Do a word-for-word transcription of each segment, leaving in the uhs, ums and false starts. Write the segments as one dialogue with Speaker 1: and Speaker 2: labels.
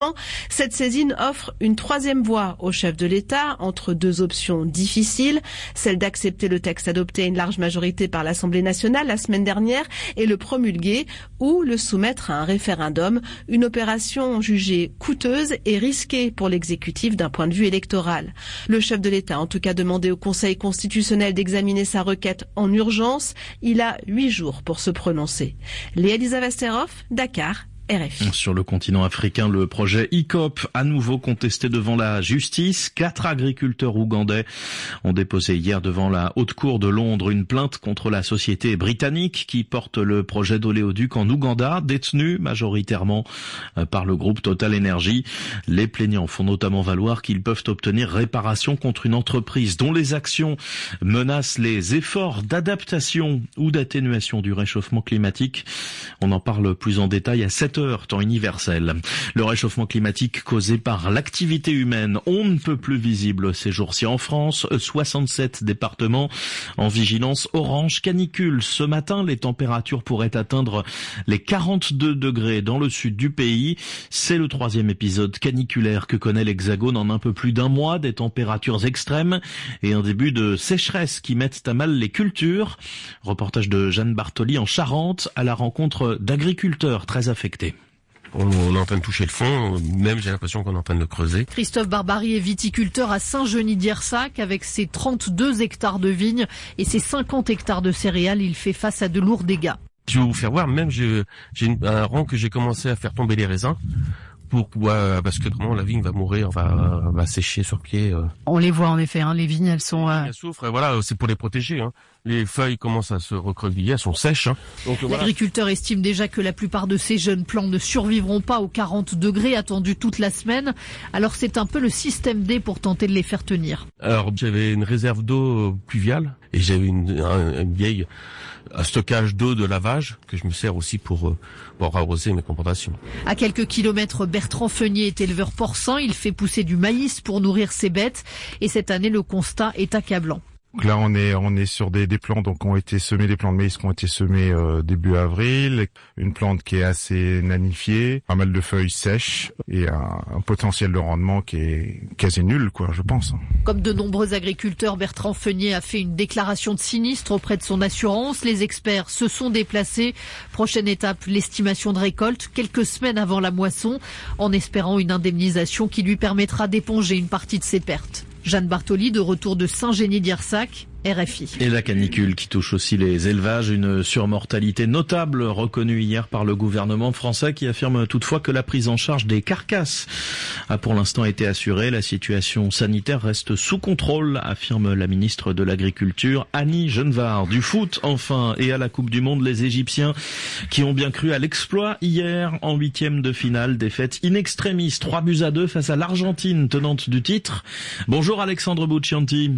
Speaker 1: Cette saisine offre une troisième voie au chef de l'État entre deux options difficiles, celle d'accepter le texte adopté à une large majorité par l'Assemblée nationale la semaine dernière et le promulguer, ou le soumettre à un référendum, une opération jugée coûteuse et risquée pour l'exécutif d'un point de vue électoral. Le chef de l'État a en tout cas demandé au Conseil constitutionnel d'examiner sa requête en urgence. Il a huit jours pour se prononcer. Léa Lisa Westerhoff, Dakar. R F I.
Speaker 2: Sur le continent africain, le projet I C O P, à nouveau contesté devant la justice. Quatre agriculteurs ougandais ont déposé hier devant la Haute Cour de Londres une plainte contre la société britannique qui porte le projet d'oléoduc en Ouganda, détenu majoritairement par le groupe Total Energy. Les plaignants font notamment valoir qu'ils peuvent obtenir réparation contre une entreprise dont les actions menacent les efforts d'adaptation ou d'atténuation du réchauffement climatique. On en parle plus en détail à sept heures, temps universel. Le réchauffement climatique causé par l'activité humaine, on ne peut plus visible ces jours-ci en France. soixante-sept départements en vigilance orange canicule. Ce matin, les températures pourraient atteindre les quarante-deux degrés dans le sud du pays. C'est le troisième épisode caniculaire que connaît l'Hexagone en un peu plus d'un mois. Des températures extrêmes et un début de sécheresse qui mettent à mal les cultures. Reportage de Jeanne Bartoli en Charente à la rencontre d'agriculteurs très affectés.
Speaker 3: On est en train de toucher le fond, même j'ai l'impression qu'on est en train de le creuser.
Speaker 4: Christophe Barbary est viticulteur à Saint-Genis-d'Irsac. Avec ses trente-deux hectares de vignes et ses cinquante hectares de céréales, il fait face à de lourds dégâts.
Speaker 3: Je vais vous faire voir, même j'ai, j'ai une, un rang que j'ai commencé à faire tomber les raisins. Pour, ouais, parce que vraiment la vigne va mourir, va, va sécher sur pied. Euh.
Speaker 4: On les voit en effet, hein, les vignes elles sont... Euh...
Speaker 3: Elles souffrent, et voilà, c'est pour les protéger. Hein. Les feuilles commencent à se recroqueviller, elles sont sèches. Hein. Donc,
Speaker 4: l'agriculteur
Speaker 3: voilà.
Speaker 4: estime déjà que la plupart de ces jeunes plants ne survivront pas aux quarante degrés attendus toute la semaine. Alors c'est un peu le système D pour tenter de les faire tenir.
Speaker 3: Alors j'avais une réserve d'eau pluviale et j'avais une, une, une vieille un stockage d'eau de lavage que je me sers aussi pour, pour arroser mes plantations.
Speaker 4: À quelques kilomètres, Bertrand Feunier est éleveur porcin. Il fait pousser du maïs pour nourrir ses bêtes. Et cette année, le constat est accablant.
Speaker 5: Donc là, on est on est sur des, des plants donc ont été semés, des plants de maïs qui ont été semés euh, début avril, une plante qui est assez nanifiée, pas mal de feuilles sèches et un, un potentiel de rendement qui est quasi nul, quoi, je pense.
Speaker 4: Comme de nombreux agriculteurs, Bertrand Feunier a fait une déclaration de sinistre auprès de son assurance. Les experts se sont déplacés. Prochaine étape, l'estimation de récolte, quelques semaines avant la moisson, en espérant une indemnisation qui lui permettra d'éponger une partie de ses pertes. Jeanne Bartoli, de retour de Saint-Genis-d'Irsac, R F I.
Speaker 2: Et la canicule qui touche aussi les élevages, une surmortalité notable reconnue hier par le gouvernement français qui affirme toutefois que la prise en charge des carcasses a pour l'instant été assurée. La situation sanitaire reste sous contrôle, affirme la ministre de l'Agriculture, Annie Genevard. Du foot, enfin, et à la Coupe du Monde, les Égyptiens qui ont bien cru à l'exploit hier en huitième de finale, défaite in extremis, trois buts à deux face à l'Argentine, tenante du titre. Bonjour Alexandre Buccianti.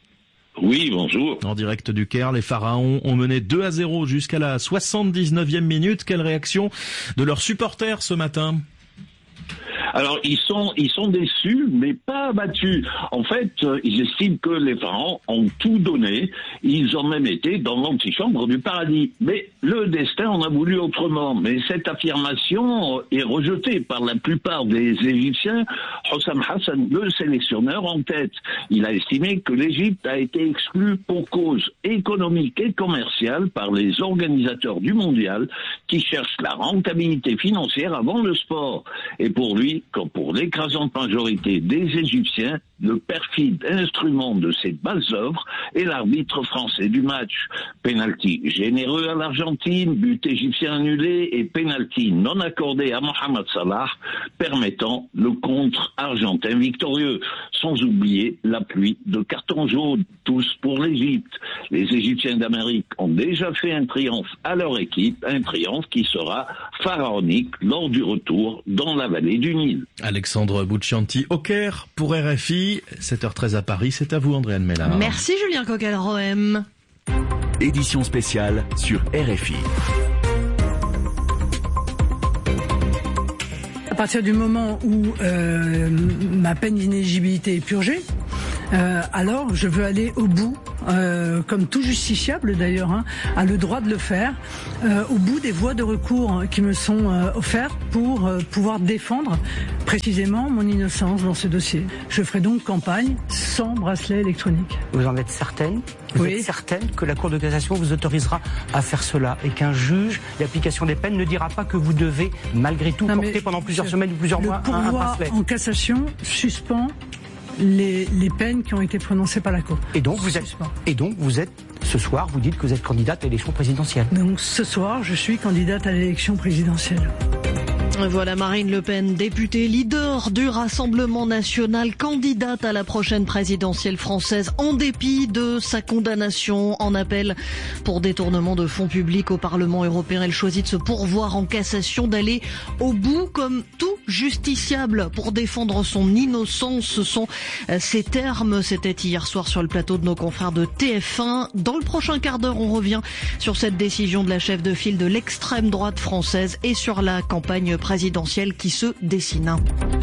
Speaker 6: Oui, bonjour.
Speaker 2: En direct du Caire, les Pharaons ont mené deux à zéro jusqu'à la soixante-dix-neuvième minute. Quelle réaction de leurs supporters ce matin ?
Speaker 6: Alors, ils sont, ils sont déçus, mais pas abattus. En fait, euh, ils estiment que les Pharaons ont tout donné. Ils ont même été dans l'antichambre du paradis. Mais le destin en a voulu autrement. Mais cette affirmation est rejetée par la plupart des Égyptiens. Hossam Hassan, le sélectionneur, en tête. Il a estimé que l'Égypte a été exclue pour cause économique et commerciale par les organisateurs du mondial qui cherchent la rentabilité financière avant le sport. Et pour lui, comme pour l'écrasante majorité des Égyptiens, le perfide instrument de cette belles-œuvres est l'arbitre français du match. Penalty généreux à l'Argentine, but égyptien annulé et penalty non accordé à Mohamed Salah, permettant le contre argentin victorieux. Sans oublier la pluie de cartons jaunes, tous pour l'Égypte. Les Égyptiens d'Amérique ont déjà fait un triomphe à leur équipe, un triomphe qui sera pharaonique lors du retour dans la vallée du Nil.
Speaker 2: Alexandre Buccianti au Caire pour R F I, sept heures treize à Paris, c'est à vous Andréane Mella.
Speaker 4: Merci Julien Coquel-Rohem.
Speaker 7: Édition spéciale sur R F I.
Speaker 8: À partir du moment où euh, ma peine d'inéligibilité est purgée, euh, alors je veux aller au bout, euh, comme tout justiciable d'ailleurs, hein, a le droit de le faire, euh, au bout des voies de recours qui me sont euh, offertes pour euh, pouvoir défendre précisément mon innocence dans ce dossier. Je ferai donc campagne sans bracelet électronique.
Speaker 9: Vous en êtes certaine ? Vous
Speaker 8: Oui.
Speaker 9: êtes certaine que la Cour de cassation vous autorisera à faire cela et qu'un juge d'application des peines ne dira pas que vous devez malgré tout
Speaker 8: Non,
Speaker 9: porter pendant plusieurs
Speaker 8: je,
Speaker 9: semaines ou plusieurs
Speaker 8: le
Speaker 9: mois un, un
Speaker 8: pourvoi
Speaker 9: bracelet.
Speaker 8: en cassation suspend les, les peines qui ont été prononcées par la Cour.
Speaker 9: Et donc vous êtes,
Speaker 8: Suspend.
Speaker 9: et donc vous êtes ce soir, vous dites que vous êtes candidate à l'élection présidentielle.
Speaker 8: Donc ce soir, je suis candidate à l'élection présidentielle.
Speaker 4: Voilà Marine Le Pen, députée leader du Rassemblement national, candidate à la prochaine présidentielle française en dépit de sa condamnation en appel pour détournement de fonds publics au Parlement européen. Elle choisit de se pourvoir en cassation, d'aller au bout comme tout justiciable pour défendre son innocence. Ce sont ses termes. C'était hier soir sur le plateau de nos confrères de T F un. Dans le prochain quart d'heure, on revient sur cette décision de la chef de file de l'extrême droite française et sur la campagne présidentielle qui se dessine.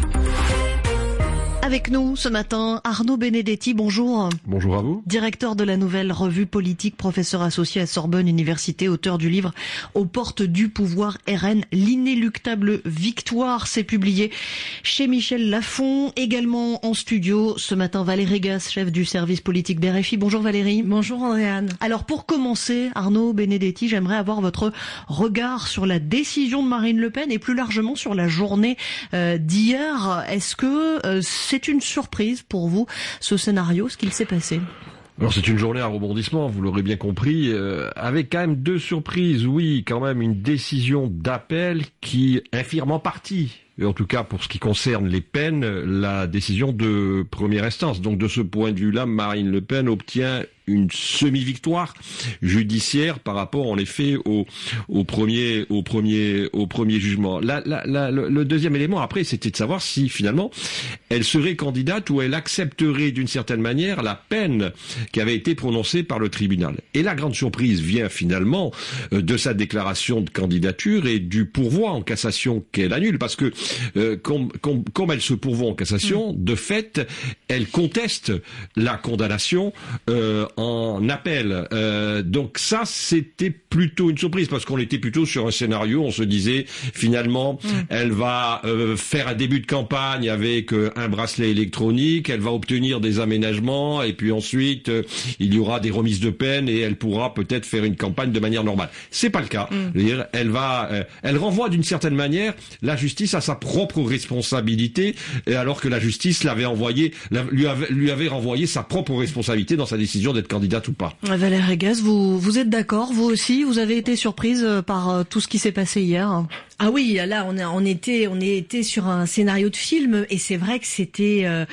Speaker 4: Avec nous ce matin, Arnaud Benedetti, bonjour.
Speaker 10: Bonjour à vous.
Speaker 4: Directeur de la Nouvelle Revue Politique, professeur associé à Sorbonne Université, auteur du livre Aux portes du pouvoir R N, l'inéluctable victoire. C'est publié chez Michel Lafon. Également en studio ce matin, Valérie Gas, chef du service politique d'R F I. Bonjour Valérie.
Speaker 1: Bonjour Andréane.
Speaker 4: Alors pour commencer, Arnaud Benedetti, j'aimerais avoir votre regard sur la décision de Marine Le Pen et plus largement sur la journée euh, d'hier. Est-ce que euh, c'est une surprise pour vous, ce scénario, ce qu'il s'est passé ?
Speaker 10: Alors c'est une journée à rebondissement, vous l'aurez bien compris, euh, avec quand même deux surprises. Oui, quand même une décision d'appel qui infirme en partie, en tout cas pour ce qui concerne les peines, la décision de première instance. Donc de ce point de vue-là, Marine Le Pen obtient une semi-victoire judiciaire par rapport en effet au, au premier au premier au premier jugement. La, la, la, le, le deuxième élément après, c'était de savoir si finalement elle serait candidate ou elle accepterait d'une certaine manière la peine qui avait été prononcée par le tribunal. Et la grande surprise vient finalement de sa déclaration de candidature et du pourvoi en cassation qu'elle annule, parce que euh, comme, comme, comme elle se pourvoit en cassation, mmh. de fait, elle conteste la condamnation euh, en appel. Euh, donc ça, c'était plutôt une surprise, parce qu'on était plutôt sur un scénario, on se disait, finalement, mmh. elle va euh, faire un début de campagne avec euh, un bracelet électronique, elle va obtenir des aménagements, et puis ensuite, euh, il y aura des remises de peine, et elle pourra peut-être faire une campagne de manière normale. C'est pas le cas. Mmh. Je veux dire, elle va, euh, elle renvoie d'une certaine manière la justice à sa propre responsabilité, alors que la justice l'avait envoyé, lui avait, lui avait renvoyé sa propre responsabilité dans sa décision d'être candidate ou pas.
Speaker 4: Valérie Gas, vous, vous êtes d'accord, vous aussi, vous avez été surprise par tout ce qui s'est passé hier?
Speaker 1: Ah oui, là on, a, on était on était sur un scénario de film, et c'est vrai que c'était euh,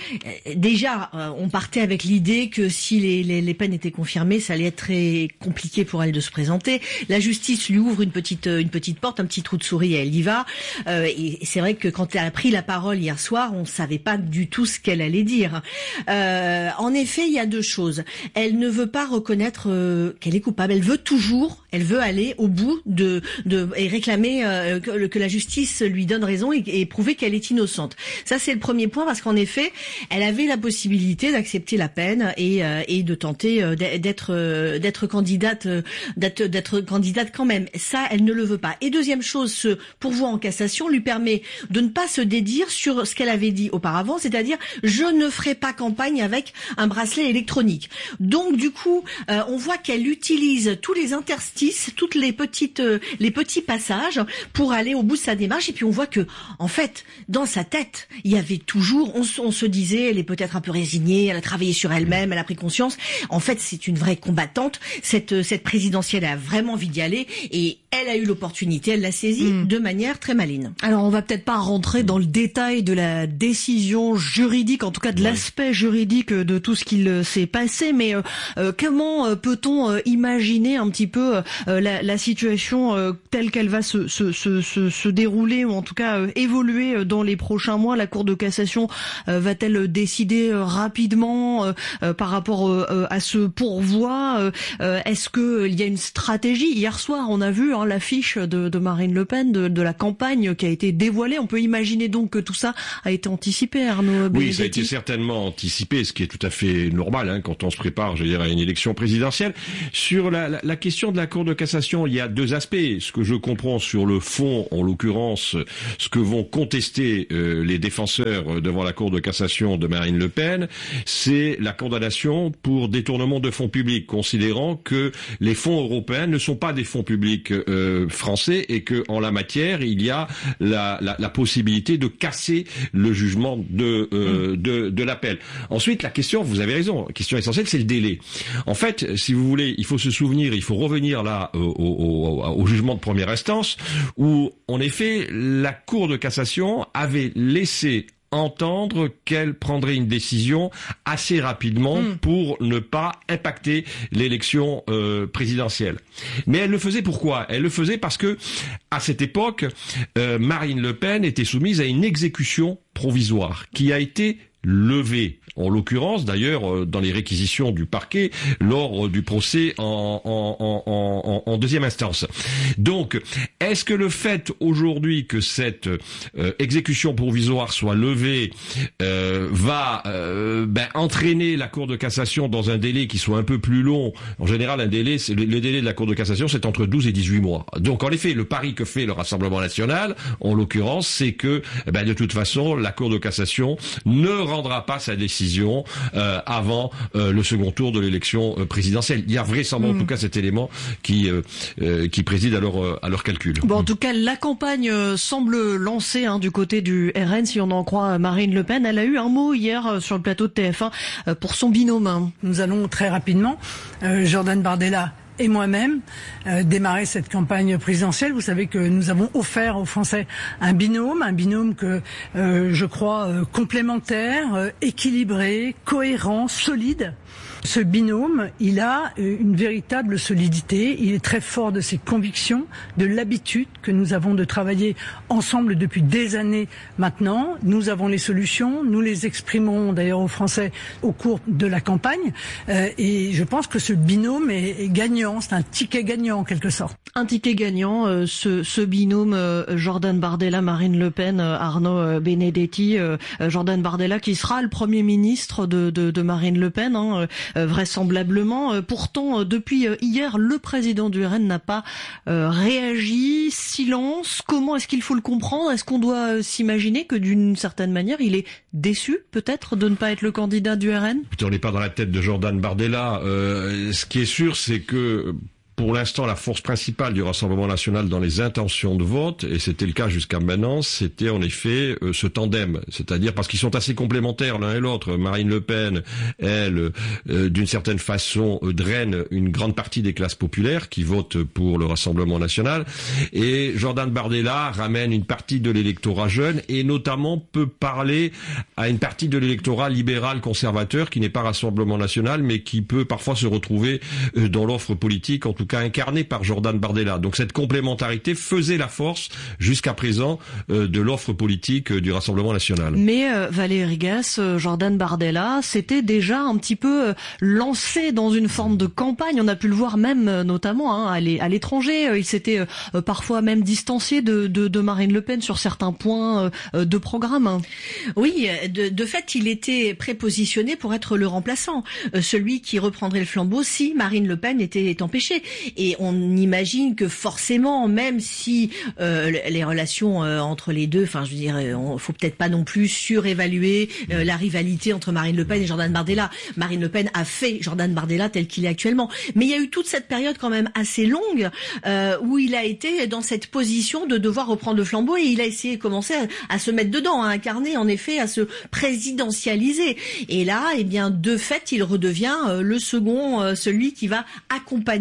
Speaker 1: déjà euh, on partait avec l'idée que si les, les, les peines étaient confirmées, ça allait être très compliqué pour elle de se présenter. La justice lui ouvre une petite une petite porte, un petit trou de souris, et elle y va. Euh, et c'est vrai que quand elle a pris la parole hier soir, on savait pas du tout ce qu'elle allait dire. Euh, en effet, il y a deux choses. Elle ne veut pas reconnaître euh, qu'elle est coupable. Elle veut toujours, elle veut aller au bout de de et réclamer euh, que, que la justice lui donne raison et, et prouver qu'elle est innocente. Ça, c'est le premier point, parce qu'en effet, elle avait la possibilité d'accepter la peine et, euh, et de tenter euh, d'être euh, d'être candidate euh, d'être, d'être candidate quand même. Ça, elle ne le veut pas. Et deuxième chose, ce pourvoi en cassation lui permet de ne pas se dédire sur ce qu'elle avait dit auparavant, c'est-à-dire je ne ferai pas campagne avec un bracelet électronique. Donc du coup, euh, on voit qu'elle utilise tous les interstices, toutes les petites euh, les petits passages pour aller au bout de sa démarche. Et puis on voit que, en fait, dans sa tête, il y avait toujours, on, on se disait, elle est peut-être un peu résignée, elle a travaillé sur elle-même, elle a pris conscience. En fait, c'est une vraie combattante. Cette, cette présidentielle a vraiment envie d'y aller, et elle a eu l'opportunité, elle l'a saisie mmh. de manière très maligne.
Speaker 4: Alors, on va peut-être pas rentrer dans le détail de la décision juridique, en tout cas de ouais. l'aspect juridique de tout ce qu'il s'est passé, mais euh, comment peut-on imaginer un petit peu
Speaker 11: euh, la, la situation euh, telle qu'elle va se, se, se, se, se dérouler, ou en tout cas euh, évoluer dans les prochains mois? La Cour de cassation euh, va-t-elle décider euh, rapidement euh, euh, par rapport euh, à ce pourvoi? euh, Est-ce qu'il y a une stratégie? Hier soir, on a vu hein, l'affiche de, de Marine Le Pen, de, de la campagne qui a été dévoilée. On peut imaginer donc que tout ça a été anticipé, Arnaud Benedetti.
Speaker 10: Oui, ça a été certainement anticipé, ce qui est tout à fait normal hein, quand on se prépare, je dirais, à une élection présidentielle. Sur la, la, la question de la Cour de cassation, il y a deux aspects. Ce que je comprends sur le fond, en l'occurrence, ce que vont contester euh, les défenseurs devant la Cour de cassation de Marine Le Pen, c'est la condamnation pour détournement de fonds publics, considérant que les fonds européens ne sont pas des fonds publics euh, français et que en la matière, il y a la, la, la possibilité de casser le jugement de, euh, de, de l'appel. Ensuite, la question, vous avez raison, la question essentielle, c'est le délai. En fait, si vous voulez, il faut se souvenir, il faut revenir là au, au, au, au jugement de première instance, où, en effet, la Cour de cassation avait laissé entendre qu'elle prendrait une décision assez rapidement mmh. pour ne pas impacter l'élection euh, présidentielle. Mais elle le faisait pourquoi? Elle le faisait parce que, à cette époque, euh, Marine Le Pen était soumise à une exécution provisoire qui a été levée, en l'occurrence d'ailleurs dans les réquisitions du parquet lors du procès en, en, en, en, en deuxième instance. Donc, est-ce que le fait aujourd'hui que cette euh, exécution provisoire soit levée euh, va euh, ben, entraîner la Cour de cassation dans un délai qui soit un peu plus long? En général, un délai, c'est, le, le délai de la Cour de cassation, c'est entre douze et dix-huit mois. Donc, en effet, le pari que fait le Rassemblement national, en l'occurrence, c'est que ben, de toute façon, la Cour de cassation ne rendra pas sa décision euh, avant euh, le second tour de l'élection euh, présidentielle. Il y a vraisemblablement mmh. en tout cas cet élément qui euh, euh, qui préside à leur euh, à leur calcul.
Speaker 11: Bon, en tout cas, la campagne euh, semble lancée hein, du côté du R N, si on en croit Marine Le Pen. Elle a eu un mot hier euh, sur le plateau de T F un euh, pour son binôme. Hein.
Speaker 8: Nous allons très rapidement, euh, Jordan Bardella et moi-même euh, démarrer cette campagne présidentielle. Vous savez que nous avons offert aux Français un binôme, un binôme que euh, je crois euh, complémentaire, euh, équilibré, cohérent, solide. Ce binôme, il a une véritable solidité, il est très fort de ses convictions, de l'habitude que nous avons de travailler ensemble depuis des années maintenant. Nous avons les solutions, nous les exprimons d'ailleurs aux Français au cours de la campagne euh, et je pense que ce binôme est, est gagnant, c'est un ticket gagnant en quelque sorte.
Speaker 11: Un ticket gagnant, euh, ce, ce binôme euh, Jordan Bardella, Marine Le Pen, euh, Arnaud euh, Benedetti, euh, Jordan Bardella qui sera le Premier ministre de, de, de Marine Le Pen, hein, euh, vraisemblablement. Euh, pourtant, euh, depuis euh, hier, le président du R N n'a pas euh, réagi. Silence. Comment est-ce qu'il faut le comprendre? Est-ce qu'on doit euh, s'imaginer que d'une certaine manière, il est déçu peut-être de ne pas être le candidat du R N?
Speaker 10: On n'est pas dans la tête de Jordan Bardella. Euh, ce qui est sûr, c'est que pour l'instant, la force principale du Rassemblement national dans les intentions de vote, et c'était le cas jusqu'à maintenant, c'était en effet euh, ce tandem. C'est-à-dire parce qu'ils sont assez complémentaires l'un et l'autre. Marine Le Pen, elle, euh, d'une certaine façon, euh, draine une grande partie des classes populaires qui votent pour le Rassemblement national. Et Jordan Bardella ramène une partie de l'électorat jeune et notamment peut parler à une partie de l'électorat libéral conservateur qui n'est pas Rassemblement national mais qui peut parfois se retrouver euh, dans l'offre politique, en tout cas incarné par Jordan Bardella. Donc cette complémentarité faisait la force jusqu'à présent euh, de l'offre politique euh, du Rassemblement national.
Speaker 11: Mais euh, Valérie Gas, euh, Jordan Bardella, s'était déjà un petit peu euh, lancé dans une forme de campagne. On a pu le voir même euh, notamment hein, à l'étranger. Euh, il s'était euh, parfois même distancié de, de, de Marine Le Pen sur certains points euh, de programme.
Speaker 1: Oui, de, de fait, il était prépositionné pour être le remplaçant, euh, celui qui reprendrait le flambeau si Marine Le Pen était empêchée. Et on imagine que forcément, même si euh, les relations euh, entre les deux, enfin je veux dire, on faut peut-être pas non plus surévaluer euh, la rivalité entre Marine Le Pen et Jordan Bardella. Marine Le Pen a fait Jordan Bardella tel qu'il est actuellement. Mais il y a eu toute cette période quand même assez longue euh, où il a été dans cette position de devoir reprendre le flambeau et il a essayé de commencer à, à se mettre dedans, à incarner en effet, à se présidentialiser. Et là, eh bien, de fait, il redevient euh, le second, euh, celui qui va accompagner la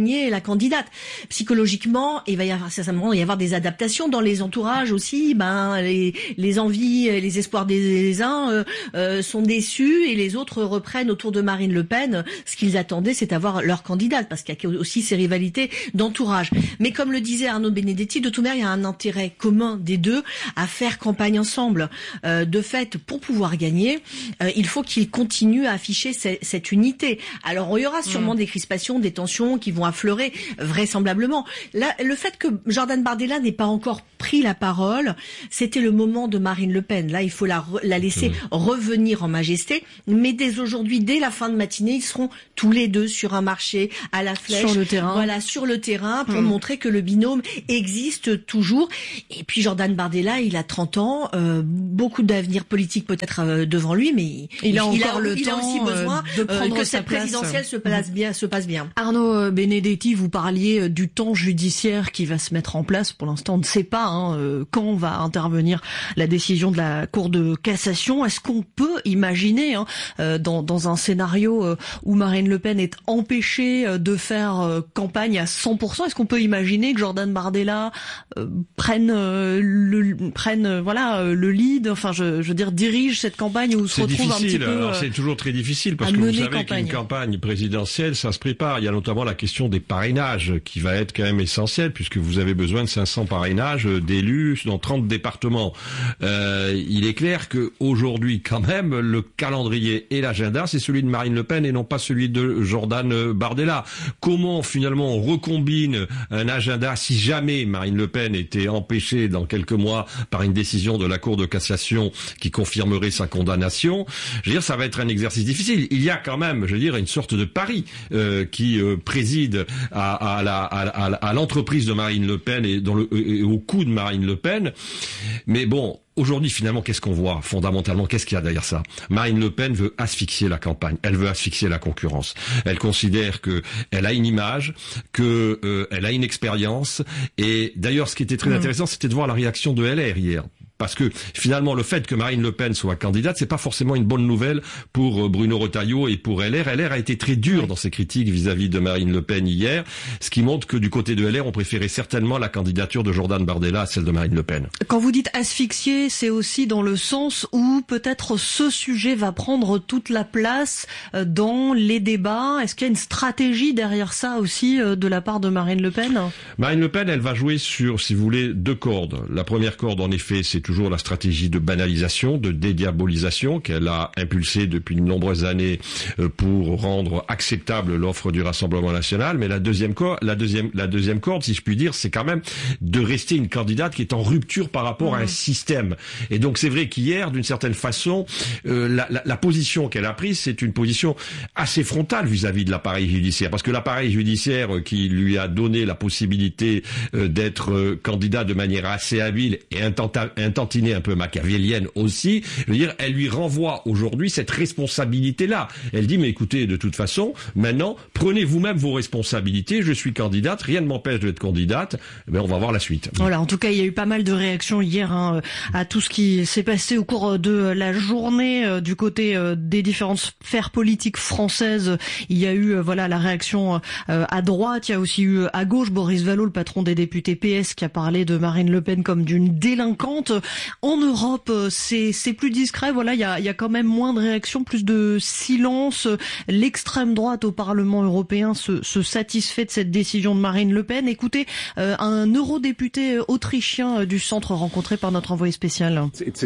Speaker 12: candidate. Psychologiquement, il va y avoir certainement y avoir des adaptations dans les entourages aussi. Ben les, les envies, les espoirs des uns euh, euh, sont déçus et les autres reprennent autour de Marine Le Pen. Ce qu'ils attendaient, c'est avoir leur candidate, parce qu'il y a aussi ces rivalités d'entourage. Mais comme le disait Arnaud Benedetti, de toute manière, il y a un intérêt commun des deux à faire campagne ensemble. Euh, de fait, pour pouvoir gagner, euh, il faut qu'ils continuent à afficher cette, cette unité. Alors, il y aura sûrement mmh. des crispations, des tensions qui vont affleurer, vraisemblablement. Là, le fait que Jordan Bardella n'ait pas encore pris la parole, c'était le moment de Marine Le Pen. Là, il faut la, la laisser mmh. revenir en majesté. Mais dès aujourd'hui, dès la fin de matinée, ils seront tous les deux sur un marché, à la flèche.
Speaker 11: Sur le terrain.
Speaker 12: Voilà, sur le terrain, pour
Speaker 11: mmh.
Speaker 12: montrer que le binôme existe toujours. Et puis, Jordan Bardella, il a trente ans, euh, beaucoup d'avenir politique peut-être euh, devant lui, mais il,
Speaker 11: il a
Speaker 12: il
Speaker 11: encore
Speaker 12: a,
Speaker 11: le
Speaker 12: il
Speaker 11: temps
Speaker 12: a aussi besoin
Speaker 11: de prendre
Speaker 12: euh, que
Speaker 11: sa
Speaker 12: cette
Speaker 11: place.
Speaker 12: présidentielle se passe bien, se passe bien.
Speaker 11: Arnaud Benedetti, vous parliez du temps judiciaire qui va se mettre en place. Pour l'instant, on ne sait pas hein, quand va intervenir la décision de la Cour de cassation. Est-ce qu'on peut imaginer, hein, dans, dans un scénario où Marine Le Pen est empêchée de faire campagne à cent pour cent, est-ce qu'on peut imaginer que Jordan Bardella euh, prenne, euh, le, prenne euh, voilà, euh, le lead, enfin je, je veux dire dirige cette campagne où se retrouve
Speaker 10: difficile.
Speaker 11: un petit peu
Speaker 10: Alors, c'est toujours très difficile parce que vous savez qu'une campagne présidentielle, ça se prépare. Il y a notamment la question des parrainages qui va être quand même essentielle puisque vous avez besoin de cinq cents parrainages d'élus dans trente départements. Euh, il est clair que aujourd'hui quand même le calendrier et l'agenda c'est celui de Marine Le Pen et non pas celui de Jordan Bardella. Comment finalement on recombine un agenda si jamais Marine Le Pen était empêchée dans quelques mois par une décision de la Cour de cassation qui confirmerait sa condamnation? Je veux dire, ça va être un exercice difficile. Il y a quand même, je veux dire, une sorte de pari euh, qui euh, préside à, à, la, à, à, à l'entreprise de Marine Le Pen et, dans le, et au coup de Marine Le Pen. Mais bon, aujourd'hui, finalement, qu'est-ce qu'on voit fondamentalement? Qu'est-ce qu'il y a derrière ça? Marine Le Pen veut asphyxier la campagne. Elle veut asphyxier la concurrence. Elle considère que elle a une image, que euh, elle a une expérience. Et d'ailleurs, ce qui était très mmh. intéressant, c'était de voir la réaction de L R hier. Parce que finalement, le fait que Marine Le Pen soit candidate, c'est pas forcément une bonne nouvelle pour Bruno Retailleau et pour L R. L R a été très dur dans ses critiques vis-à-vis de Marine Le Pen hier, ce qui montre que du côté de L R, on préférait certainement la candidature de Jordan Bardella à celle de Marine Le Pen.
Speaker 11: Quand vous dites asphyxier, c'est aussi dans le sens où peut-être ce sujet va prendre toute la place dans les débats. Est-ce qu'il y a une stratégie derrière ça aussi de la part de Marine Le Pen?
Speaker 10: Marine Le Pen, elle va jouer sur, si vous voulez, deux cordes. La première corde, en effet, c'est toujours la stratégie de banalisation, de dédiabolisation qu'elle a impulsée depuis de nombreuses années pour rendre acceptable l'offre du Rassemblement national. Mais la deuxième corde, la deuxième, la deuxième corde, si je puis dire, c'est quand même de rester une candidate qui est en rupture par rapport mmh. à un système. Et donc c'est vrai qu'hier, d'une certaine façon, euh, la, la, la position qu'elle a prise, c'est une position assez frontale vis-à-vis de l'appareil judiciaire, parce que l'appareil judiciaire qui lui a donné la possibilité euh, d'être euh, candidat de manière assez habile et intenta- tantinée un peu machiavélienne aussi, je veux dire, elle lui renvoie aujourd'hui cette responsabilité-là. Elle dit, mais écoutez, de toute façon, maintenant, prenez vous-même vos responsabilités, je suis candidate, rien ne m'empêche d'être candidate, ben, on va voir la suite.
Speaker 11: Voilà, en tout cas, il y a eu pas mal de réactions hier hein, à tout ce qui s'est passé au cours de la journée euh, du côté euh, des différentes sphères politiques françaises. Il y a eu euh, voilà la réaction euh, à droite, il y a aussi eu à gauche Boris Vallaud, le patron des députés P S, qui a parlé de Marine Le Pen comme d'une délinquante. En Europe, c'est, c'est plus discret. Voilà, il y a, il y a quand même moins de réactions, plus de silence. L'extrême droite au Parlement européen se, se satisfait de cette décision de Marine Le Pen. Écoutez, euh, un eurodéputé autrichien du centre rencontré par notre envoyé spécial.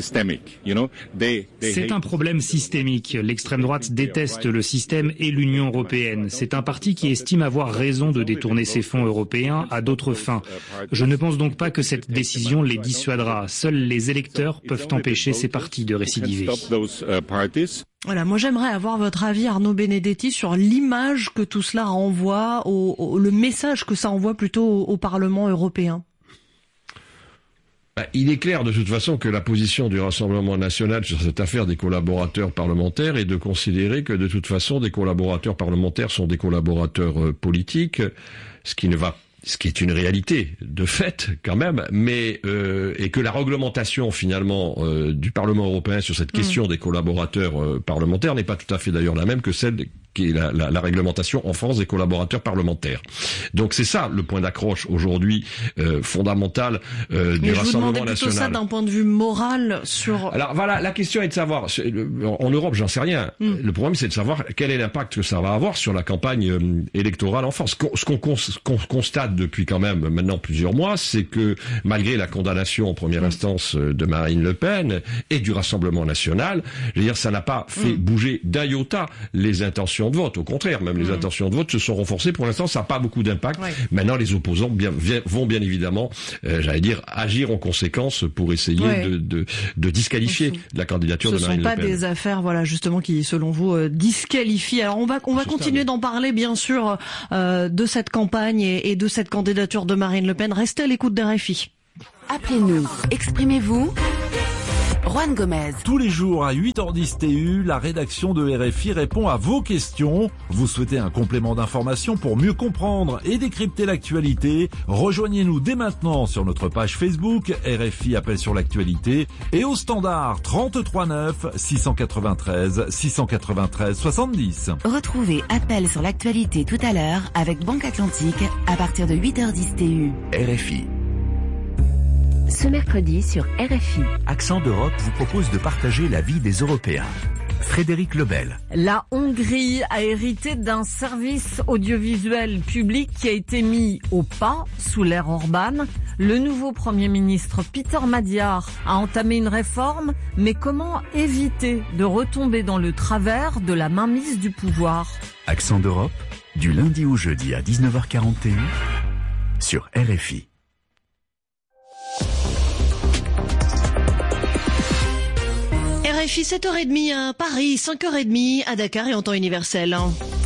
Speaker 13: C'est un problème systémique. L'extrême droite déteste le système et l'Union européenne. C'est un parti qui estime avoir raison de détourner ses fonds européens à d'autres fins. Je ne pense donc pas que cette décision les dissuadera. Seuls les électeurs peuvent empêcher ces partis de récidiver.
Speaker 11: Voilà, moi j'aimerais avoir votre avis, Arnaud Benedetti, sur l'image que tout cela renvoie, au, au, le message que ça envoie plutôt au, au Parlement européen.
Speaker 10: Ben, il est clair de toute façon que la position du Rassemblement national sur cette affaire des collaborateurs parlementaires est de considérer que de toute façon des collaborateurs parlementaires sont des collaborateurs euh, politiques, ce qui ne va ce qui est une réalité de fait quand même, mais euh, et que la réglementation finalement euh, du Parlement européen sur cette question mmh. des collaborateurs euh, parlementaires n'est pas tout à fait d'ailleurs la même que celle des qui est la, la, la réglementation en France des collaborateurs parlementaires. Donc c'est ça le point d'accroche aujourd'hui euh, fondamental euh, du Rassemblement national. Mais je vous demandais plutôt
Speaker 11: ça d'un point de vue moral sur...
Speaker 10: Alors voilà, la question est de savoir, en Europe j'en sais rien, mm. le problème c'est de savoir quel est l'impact que ça va avoir sur la campagne euh, électorale en France. Ce qu'on, qu'on, qu'on constate depuis quand même maintenant plusieurs mois, c'est que malgré la condamnation en première mm. instance de Marine Le Pen et du Rassemblement national, je veux dire, ça n'a pas fait mm. bouger d'un iota les intentions de vote. Au contraire, même les mmh. intentions de vote se sont renforcées. Pour l'instant, ça n'a pas beaucoup d'impact. Ouais. Maintenant, les opposants bien, bien, vont bien évidemment, euh, j'allais dire, agir en conséquence pour essayer ouais. de, de, de disqualifier mmh. la candidature
Speaker 11: Ce
Speaker 10: de Marine Le Pen.
Speaker 11: Ce ne sont pas des affaires, voilà, justement, qui, selon vous, euh, disqualifient. Alors, on va, on va continuer d'en parler, bien sûr, euh, de cette campagne et, et de cette candidature de Marine Le Pen. Restez à l'écoute d'R F I.
Speaker 14: Appelez-nous, exprimez-vous. Juan Gomez.
Speaker 15: Tous les jours à huit heures dix T U, la rédaction de R F I répond à vos questions. Vous souhaitez un complément d'information pour mieux comprendre et décrypter l'actualité? Rejoignez-nous dès maintenant sur notre page Facebook R F I Appel sur l'actualité et au standard trente-trois neuf six cent quatre-vingt-treize six cent quatre-vingt-treize soixante-dix.
Speaker 14: Retrouvez Appel sur l'actualité tout à l'heure avec Banque Atlantique à partir de huit heures dix T U.
Speaker 7: R F I.
Speaker 14: Ce mercredi sur R F I.
Speaker 7: Accent d'Europe vous propose de partager la vie des Européens. Frédéric Lebel.
Speaker 16: La Hongrie a hérité d'un service audiovisuel public qui a été mis au pas sous l'ère Orban. Le nouveau Premier ministre Peter Magyar a entamé une réforme, mais comment éviter de retomber dans le travers de la mainmise du pouvoir?
Speaker 7: Accent d'Europe, du lundi au jeudi à dix-neuf heures quarante T U sur R F I.
Speaker 11: R F I sept heures trente à Paris, cinq heures trente à Dakar et en temps universel.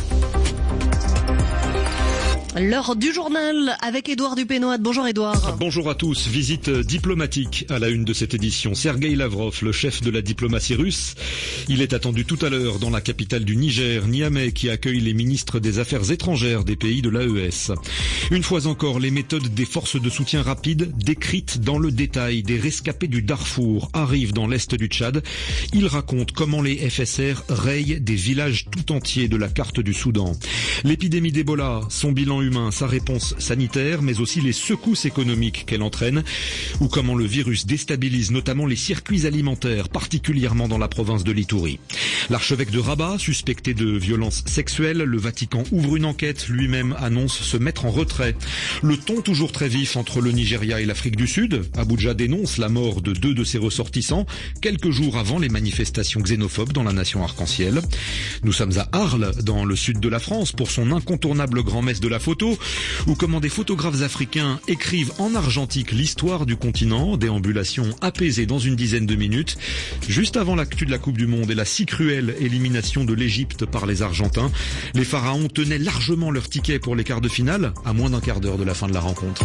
Speaker 11: L'heure du journal avec Édouard Dupénoat. Bonjour Édouard.
Speaker 17: Bonjour à tous. Visite diplomatique à la une de cette édition. Sergueï Lavrov, le chef de la diplomatie russe. Il est attendu tout à l'heure dans la capitale du Niger, Niamey, qui accueille les ministres des Affaires étrangères des pays de l'A E S. Une fois encore, les méthodes des forces de soutien rapide, décrites dans le détail. Des rescapés du Darfour arrivent dans l'est du Tchad. Ils racontent comment les F S R rayent des villages tout entiers de la carte du Soudan. L'épidémie d'Ebola, son bilan humain, sa réponse sanitaire, mais aussi les secousses économiques qu'elle entraîne, ou comment le virus déstabilise notamment les circuits alimentaires, particulièrement dans la province de l'Itourie. L'archevêque de Rabat, suspecté de violences sexuelles, le Vatican ouvre une enquête, lui-même annonce se mettre en retrait. Le ton toujours très vif entre le Nigeria et l'Afrique du Sud. Abuja dénonce la mort de deux de ses ressortissants, quelques jours avant les manifestations xénophobes dans la nation arc-en-ciel. Nous sommes à Arles, dans le sud de la France, pour son incontournable grand-messe de la photo, ou comment des photographes africains écrivent en argentique l'histoire du continent, déambulation apaisée dans une dizaine de minutes, juste avant l'actu de la Coupe du Monde et la si cruelle élimination de l'Égypte par les Argentins. Les Pharaons tenaient largement leur ticket pour les quarts de finale, à moins d'un quart d'heure de la fin de la rencontre.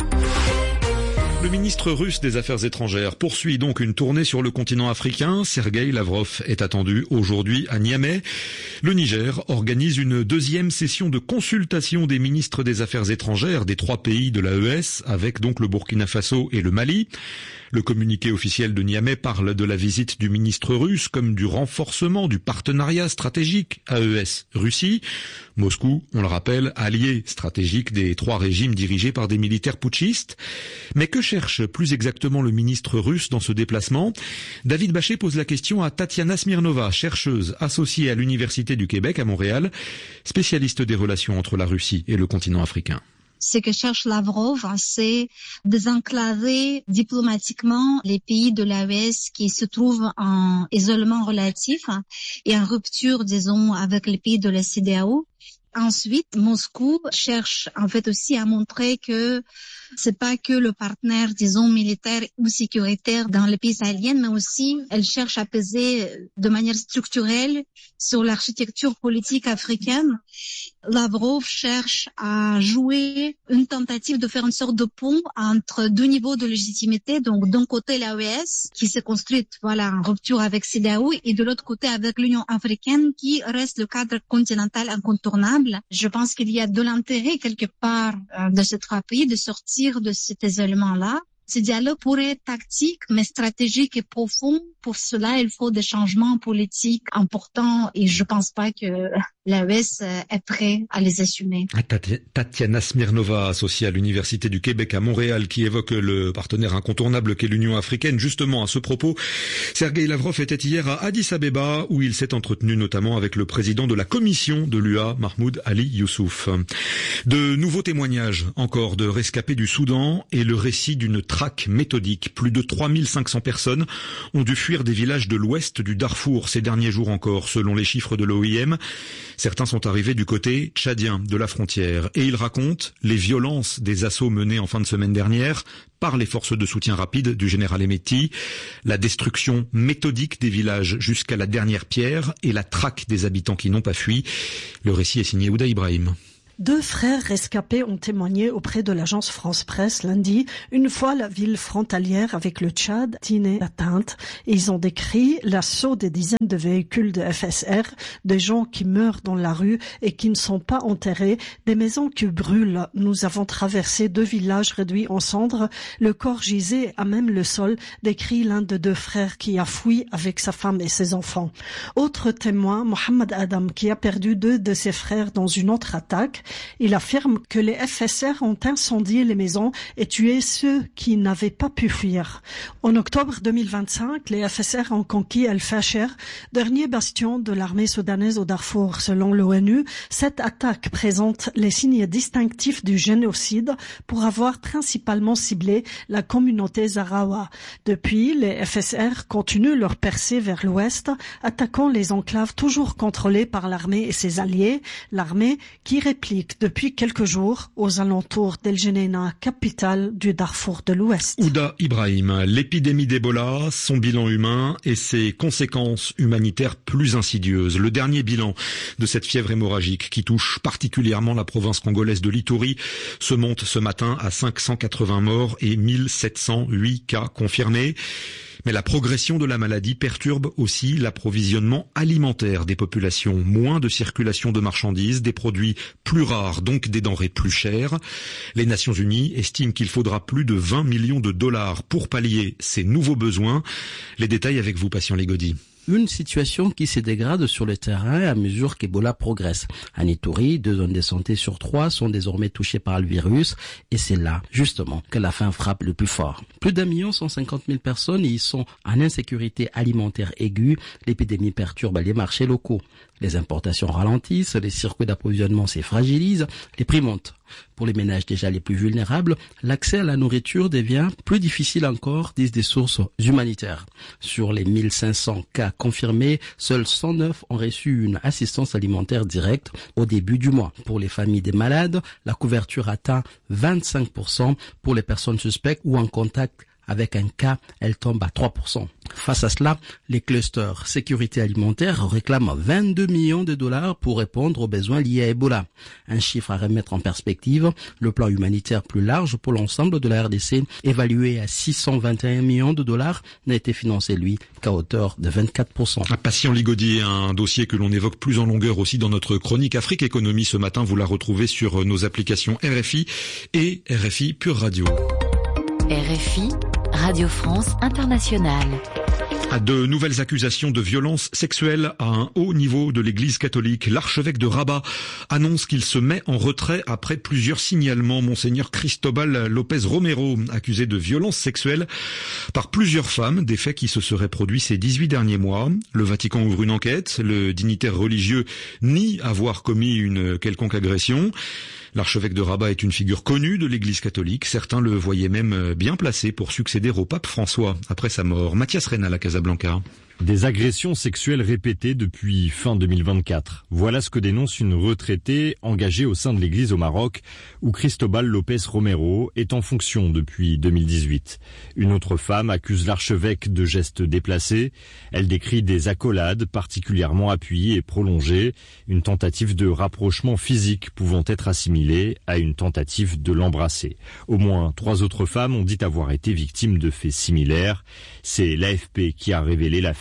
Speaker 17: Le ministre russe des Affaires étrangères poursuit donc une tournée sur le continent africain. Sergueï Lavrov est attendu aujourd'hui à Niamey. Le Niger organise une deuxième session de consultation des ministres des Affaires étrangères des trois pays de l'A E S, avec donc le Burkina Faso et le Mali. Le communiqué officiel de Niamey parle de la visite du ministre russe comme du renforcement du partenariat stratégique A E S-Russie. Moscou, on le rappelle, allié stratégique des trois régimes dirigés par des militaires putschistes. Mais que cherche plus exactement le ministre russe dans ce déplacement? David Bachet pose la question à Tatiana Smirnova, chercheuse associée à l'Université du Québec à Montréal, spécialiste des relations entre la Russie et le continent africain.
Speaker 18: Ce que cherche Lavrov, c'est désenclaver diplomatiquement les pays de l'A E S qui se trouvent en isolement relatif et en rupture, disons, avec les pays de la C D A O. Ensuite, Moscou cherche en fait aussi à montrer que c'est pas que le partenaire, disons, militaire ou sécuritaire dans les pays sahéliens, mais aussi elle cherche à peser de manière structurelle sur l'architecture politique africaine. Lavrov cherche à jouer une tentative de faire une sorte de pont entre deux niveaux de légitimité. Donc, d'un côté, l'A E S, qui s'est construite, voilà, en rupture avec C D A O, et de l'autre côté, avec l'Union africaine, qui reste le cadre continental incontournable. Je pense qu'il y a de l'intérêt, quelque part, de ces trois pays de sortir de cet isolement-là. Ce dialogue pourrait être tactique, mais stratégique et profond, pour cela, il faut des changements politiques importants et je pense pas que l'A E S est prêt à les assumer.
Speaker 17: Tatiana Smirnova, associée à l'Université du Québec à Montréal, qui évoque le partenaire incontournable qu'est l'Union africaine. Justement, à ce propos, Sergueï Lavrov était hier à Addis Abeba, où il s'est entretenu notamment avec le président de la commission de l'U A, Mahmoud Ali Youssouf. De nouveaux témoignages encore de rescapés du Soudan et le récit d'une traque méthodique. Plus de trois mille cinq cents personnes ont dû fuir des villages de l'ouest du Darfour ces derniers jours encore, selon les chiffres de l'O I M. Certains sont arrivés du côté tchadien de la frontière et ils racontent les violences des assauts menés en fin de semaine dernière par les forces de soutien rapide du général Hemeti, la destruction méthodique des villages jusqu'à la dernière pierre et la traque des habitants qui n'ont pas fui. Le récit est signé Ouda Ibrahim.
Speaker 19: Deux frères rescapés ont témoigné auprès de l'agence France Presse lundi, une fois la ville frontalière avec le Tchad dînée atteinte. Ils ont décrit l'assaut des dizaines de véhicules de F S R, des gens qui meurent dans la rue et qui ne sont pas enterrés, des maisons qui brûlent. Nous avons traversé deux villages réduits en cendres. Le corps gisait à même le sol, décrit l'un de deux frères qui a fui avec sa femme et ses enfants. Autre témoin, Mohamed Adam, qui a perdu deux de ses frères dans une autre attaque. Il affirme que les F S R ont incendié les maisons et tué ceux qui n'avaient pas pu fuir. En octobre deux mille vingt-cinq, les F S R ont conquis El Fasher, dernier bastion de l'armée soudanaise au Darfour. Selon l'ONU, cette attaque présente les signes distinctifs du génocide pour avoir principalement ciblé la communauté Zarawa. Depuis, les F S R continuent leur percée vers l'ouest, attaquant les enclaves toujours contrôlées par l'armée et ses alliés, l'armée qui réplique depuis quelques jours aux alentours d'El Geneina, capitale du Darfour de l'Ouest.
Speaker 17: Ouda Ibrahim, l'épidémie d'Ebola, son bilan humain et ses conséquences humanitaires plus insidieuses. Le dernier bilan de cette fièvre hémorragique qui touche particulièrement la province congolaise de l'Ituri se monte ce matin à cinq cent quatre-vingts morts et mille sept cent huit cas confirmés. Mais la progression de la maladie perturbe aussi l'approvisionnement alimentaire des populations. Moins de circulation de marchandises, des produits plus rares, donc des denrées plus chères. Les Nations Unies estiment qu'il faudra plus de vingt millions de dollars pour pallier ces nouveaux besoins. Les détails avec vous, Patient Ligodi.
Speaker 20: Une situation qui se dégrade sur le terrain à mesure qu'Ebola progresse. En Ituri, deux zones de santé sur trois sont désormais touchées par le virus et c'est là, justement, que la faim frappe le plus fort. Plus d'un million cent cinquante mille personnes y sont en insécurité alimentaire aiguë. L'épidémie perturbe les marchés locaux. Les importations ralentissent, les circuits d'approvisionnement se fragilisent, les prix montent. Pour les ménages déjà les plus vulnérables, l'accès à la nourriture devient plus difficile encore, disent des sources humanitaires. Sur les mille cinq cents cas confirmés, seuls cent neuf ont reçu une assistance alimentaire directe au début du mois. Pour les familles des malades, la couverture atteint vingt-cinq pour cent. Pour les personnes suspectes ou en contact avec un cas, elle tombe à trois pour cent. Face à cela, les clusters sécurité alimentaire réclament vingt-deux millions de dollars pour répondre aux besoins liés à Ebola. Un chiffre à remettre en perspective, le plan humanitaire plus large pour l'ensemble de la R D C, évalué à six cent vingt et un millions de dollars, n'a été financé, lui, qu'à hauteur de vingt-quatre pour cent.
Speaker 17: Patient Ligodi, un dossier que l'on évoque plus en longueur aussi dans notre chronique Afrique Économie ce matin. Vous la retrouvez sur nos applications R F I et R F I Pure Radio.
Speaker 14: R F I, Radio France Internationale.
Speaker 17: De nouvelles accusations de violences sexuelles à un haut niveau de l'Église catholique. L'archevêque de Rabat annonce qu'il se met en retrait après plusieurs signalements. Monseigneur Cristobal Lopez Romero, accusé de violences sexuelles par plusieurs femmes, des faits qui se seraient produits ces dix-huit derniers mois. Le Vatican ouvre une enquête. Le dignitaire religieux nie avoir commis une quelconque agression. L'archevêque de Rabat est une figure connue de l'Église catholique. Certains le voyaient même bien placé pour succéder au pape François après sa mort. Mathias Reynal à Casablanca.
Speaker 21: Des agressions sexuelles répétées depuis fin deux mille vingt-quatre. Voilà ce que dénonce une retraitée engagée au sein de l'Église au Maroc, où Cristobal Lopez Romero est en fonction depuis deux mille dix-huit. Une autre femme accuse l'archevêque de gestes déplacés. Elle décrit des accolades particulièrement appuyées et prolongées, une tentative de rapprochement physique pouvant être assimilée à une tentative de l'embrasser. Au moins trois autres femmes ont dit avoir été victimes de faits similaires. C'est l'A F P qui a révélé l'affaire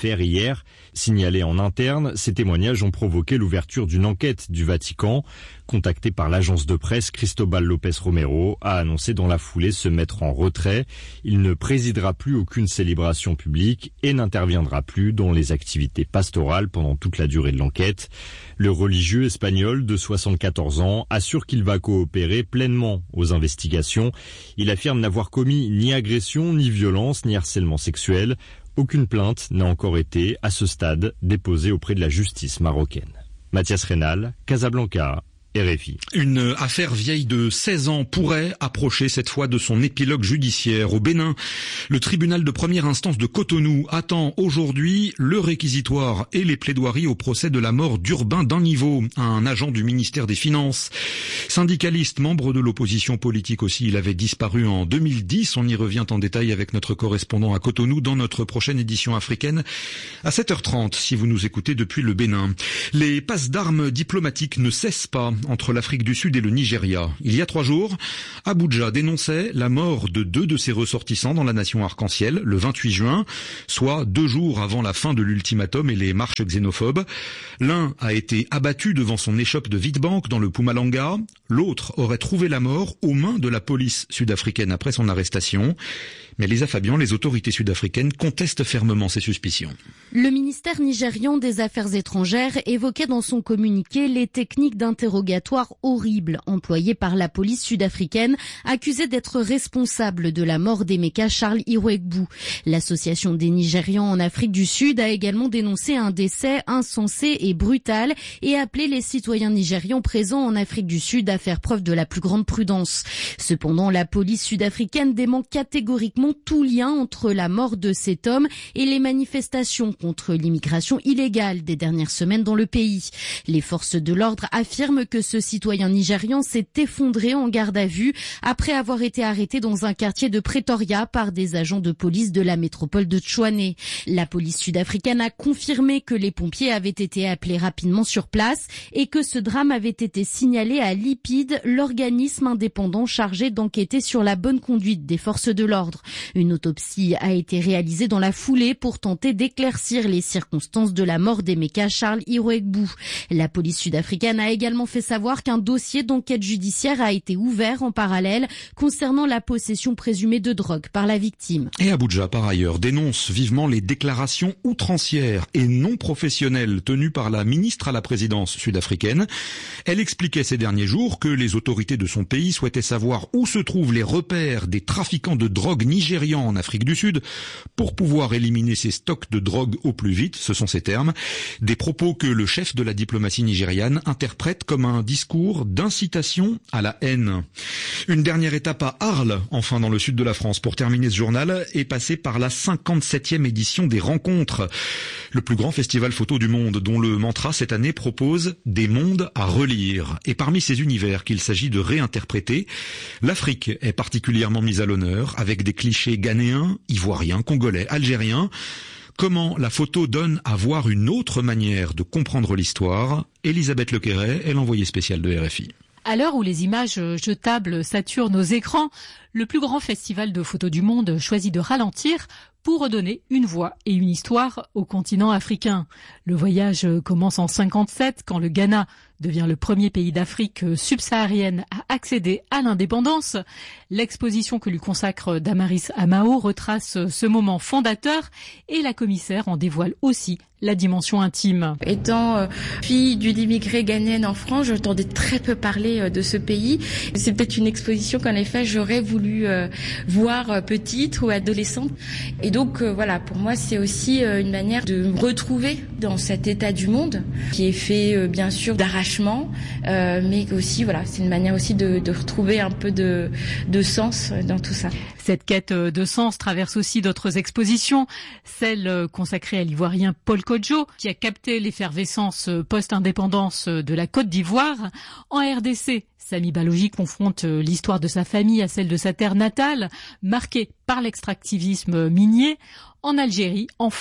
Speaker 21: terre hier. Signalés en interne, ces témoignages ont provoqué l'ouverture d'une enquête du Vatican. Contacté par l'agence de presse, Cristóbal López Romero a annoncé dans la foulée se mettre en retrait. Il ne présidera plus aucune célébration publique et n'interviendra plus dans les activités pastorales pendant toute la durée de l'enquête. Le religieux espagnol de soixante-quatorze ans assure qu'il va coopérer pleinement aux investigations. Il affirme n'avoir commis ni agression, ni violence, ni harcèlement sexuel. Aucune plainte n'a encore été, à ce stade, déposée auprès de la justice marocaine. Mathias Rénal, Casablanca, R F I.
Speaker 17: Une affaire vieille de seize ans pourrait approcher cette fois de son épilogue judiciaire. Au Bénin, le tribunal de première instance de Cotonou attend aujourd'hui le réquisitoire et les plaidoiries au procès de la mort d'Urbain Danniveau, un agent du ministère des Finances. Syndicaliste, membre de l'opposition politique aussi, il avait disparu en deux mille dix. On y revient en détail avec notre correspondant à Cotonou dans notre prochaine édition africaine à sept heures trente si vous nous écoutez depuis le Bénin. Les passes d'armes diplomatiques ne cessent pas entre l'Afrique du Sud et le Nigeria. Il y a trois jours, Abuja dénonçait la mort de deux de ses ressortissants dans la nation arc-en-ciel, le vingt-huit juin, soit deux jours avant la fin de l'ultimatum et les marches xénophobes. L'un a été abattu devant son échoppe de Witbank dans le Mpumalanga. L'autre aurait trouvé la mort aux mains de la police sud-africaine après son arrestation. Mais Lisa Fabian, les autorités sud-africaines contestent fermement ces suspicions.
Speaker 3: Le ministère nigérian des Affaires étrangères évoquait dans son communiqué les techniques d'interrogatoire horribles employées par la police sud-africaine, accusée d'être responsable de la mort d'Emeka Charles Iruegbu. L'association des Nigérians en Afrique du Sud a également dénoncé un décès insensé et brutal et appelé les citoyens nigérians présents en Afrique du Sud à faire preuve de la plus grande prudence. Cependant, la police sud-africaine dément catégoriquement tout lien entre la mort de cet homme et les manifestations contre l'immigration illégale des dernières semaines dans le pays. Les forces de l'ordre affirment que ce citoyen nigérian s'est effondré en garde à vue après avoir été arrêté dans un quartier de Pretoria par des agents de police de la métropole de Tshwane. La police sud-africaine a confirmé que les pompiers avaient été appelés rapidement sur place et que ce drame avait été signalé à l'I P I D, l'organisme indépendant chargé d'enquêter sur la bonne conduite des forces de l'ordre. Une autopsie a été réalisée dans la foulée pour tenter d'éclaircir les circonstances de la mort d'Emeka Charles Iruegbu. La police sud-africaine a également fait savoir qu'un dossier d'enquête judiciaire a été ouvert en parallèle concernant la possession présumée de drogue par la victime.
Speaker 17: Et Abuja, par ailleurs, dénonce vivement les déclarations outrancières et non professionnelles tenues par la ministre à la présidence sud-africaine. Elle expliquait ces derniers jours que les autorités de son pays souhaitaient savoir où se trouvent les repères des trafiquants de drogue nigériens en Afrique du Sud pour pouvoir éliminer ces stocks de drogue au plus vite, ce sont ces termes, des propos que le chef de la diplomatie nigériane interprète comme un discours d'incitation à la haine. Une dernière étape à Arles, enfin dans le sud de la France, pour terminer ce journal, est passée par la cinquante-septième édition des Rencontres, le plus grand festival photo du monde, dont le mantra cette année propose des mondes à relire. Et parmi ces univers qu'il s'agit de réinterpréter, l'Afrique est particulièrement mise à l'honneur, avec des clichés ghanéens, ivoiriens, congolais, algériens. Comment la photo donne à voir une autre manière de comprendre l'histoire. Elisabeth Lequeret est l'envoyée spéciale de R F I.
Speaker 22: À l'heure où les images jetables saturent nos écrans, le plus grand festival de photos du monde choisit de ralentir pour redonner une voix et une histoire au continent africain. Le voyage commence en cinquante-sept quand le Ghana devient le premier pays d'Afrique subsaharienne à accéder à l'indépendance. L'exposition que lui consacre Damaris Amao retrace ce moment fondateur et la commissaire en dévoile aussi la dimension intime.
Speaker 23: Étant euh, fille d'une immigrée ghanéenne en France, j'entendais très peu parler euh, de ce pays. C'est peut-être une exposition qu'en effet j'aurais voulu euh, voir euh, petite ou adolescente. Et donc euh, voilà, pour moi c'est aussi euh, une manière de me retrouver dans cet état du monde qui est fait euh, bien sûr d'arrachement, euh, mais aussi voilà, c'est une manière aussi de, de retrouver un peu de, de sens dans tout ça.
Speaker 22: Cette quête de sens traverse aussi d'autres expositions, celle consacrée à l'ivoirien Paul Kodjo, qui a capté l'effervescence post-indépendance de la Côte d'Ivoire. En R D C, Sami Balogi confronte l'histoire de sa famille à celle de sa terre natale, marquée par l'extractivisme minier. En Algérie, enfin,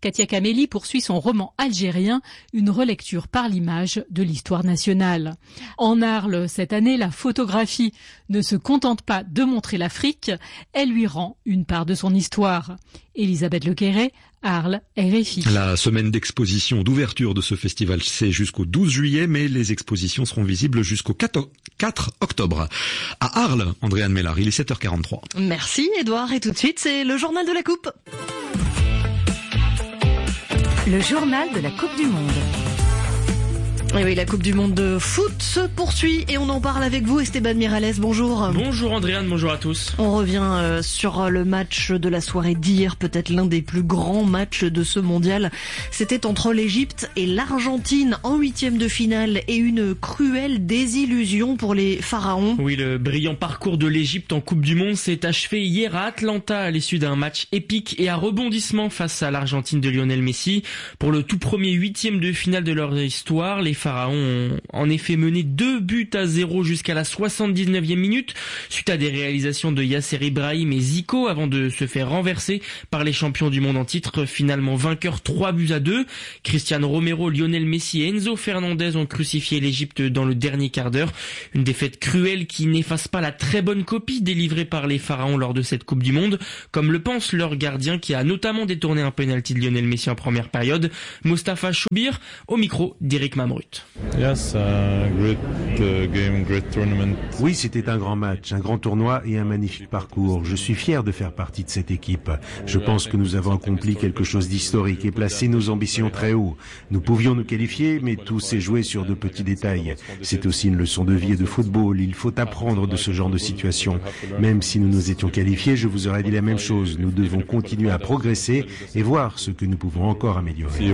Speaker 22: Katia Kameli poursuit son roman algérien, une relecture par l'image de l'histoire nationale. En Arles, cette année, la photographie ne se contente pas de montrer l'Afrique, elle lui rend une part de son histoire. Elisabeth Lequeret, Arles, R F I.
Speaker 17: La semaine d'exposition d'ouverture de ce festival, c'est jusqu'au douze juillet, mais les expositions seront visibles jusqu'au quatre octobre. À Arles, Andréane Mellard, il est sept heures quarante-trois.
Speaker 11: Merci Edouard, et tout de suite, c'est le journal de la Coupe.
Speaker 2: Le journal de la Coupe du Monde.
Speaker 11: Et oui, la Coupe du Monde de foot se poursuit et on en parle avec vous, Esteban Miralles, bonjour.
Speaker 5: Bonjour Andréane, bonjour à tous.
Speaker 11: On revient euh, sur le match de la soirée d'hier, peut-être l'un des plus grands matchs de ce mondial. C'était entre l'Égypte et l'Argentine en huitième de finale et une cruelle désillusion pour les Pharaons.
Speaker 5: Oui, le brillant parcours de l'Égypte en Coupe du Monde s'est achevé hier à Atlanta à l'issue d'un match épique et à rebondissement face à l'Argentine de Lionel Messi. Pour le tout premier huitième de finale de leur histoire, les Pharaons ont en effet mené deux buts à zéro jusqu'à la soixante-dix-neuvième minute suite à des réalisations de Yasser Ibrahim et Zico avant de se faire renverser par les champions du monde en titre, finalement vainqueurs trois buts à deux. Cristiano Romero, Lionel Messi et Enzo Fernandez ont crucifié l'Égypte dans le dernier quart d'heure. Une défaite cruelle qui n'efface pas la très bonne copie délivrée par les Pharaons lors de cette Coupe du Monde, comme le pense leur gardien qui a notamment détourné un penalty de Lionel Messi en première période, Mostafa Choubir, au micro d'Éric Mamrut.
Speaker 6: Yes, uh, great uh, game, great tournament.
Speaker 24: Oui, c'était un grand match, un grand tournoi et un magnifique parcours. Je suis fier de faire partie de cette équipe. Je pense que nous avons accompli quelque chose d'historique et placé nos ambitions très haut. Nous pouvions nous qualifier, mais tout s'est joué sur de petits détails. C'est aussi une leçon de vie et de football. Il faut apprendre de ce genre de situation. Même si nous nous étions qualifiés, je vous aurais dit la même chose. Nous devons continuer à progresser et voir ce que nous pouvons encore améliorer.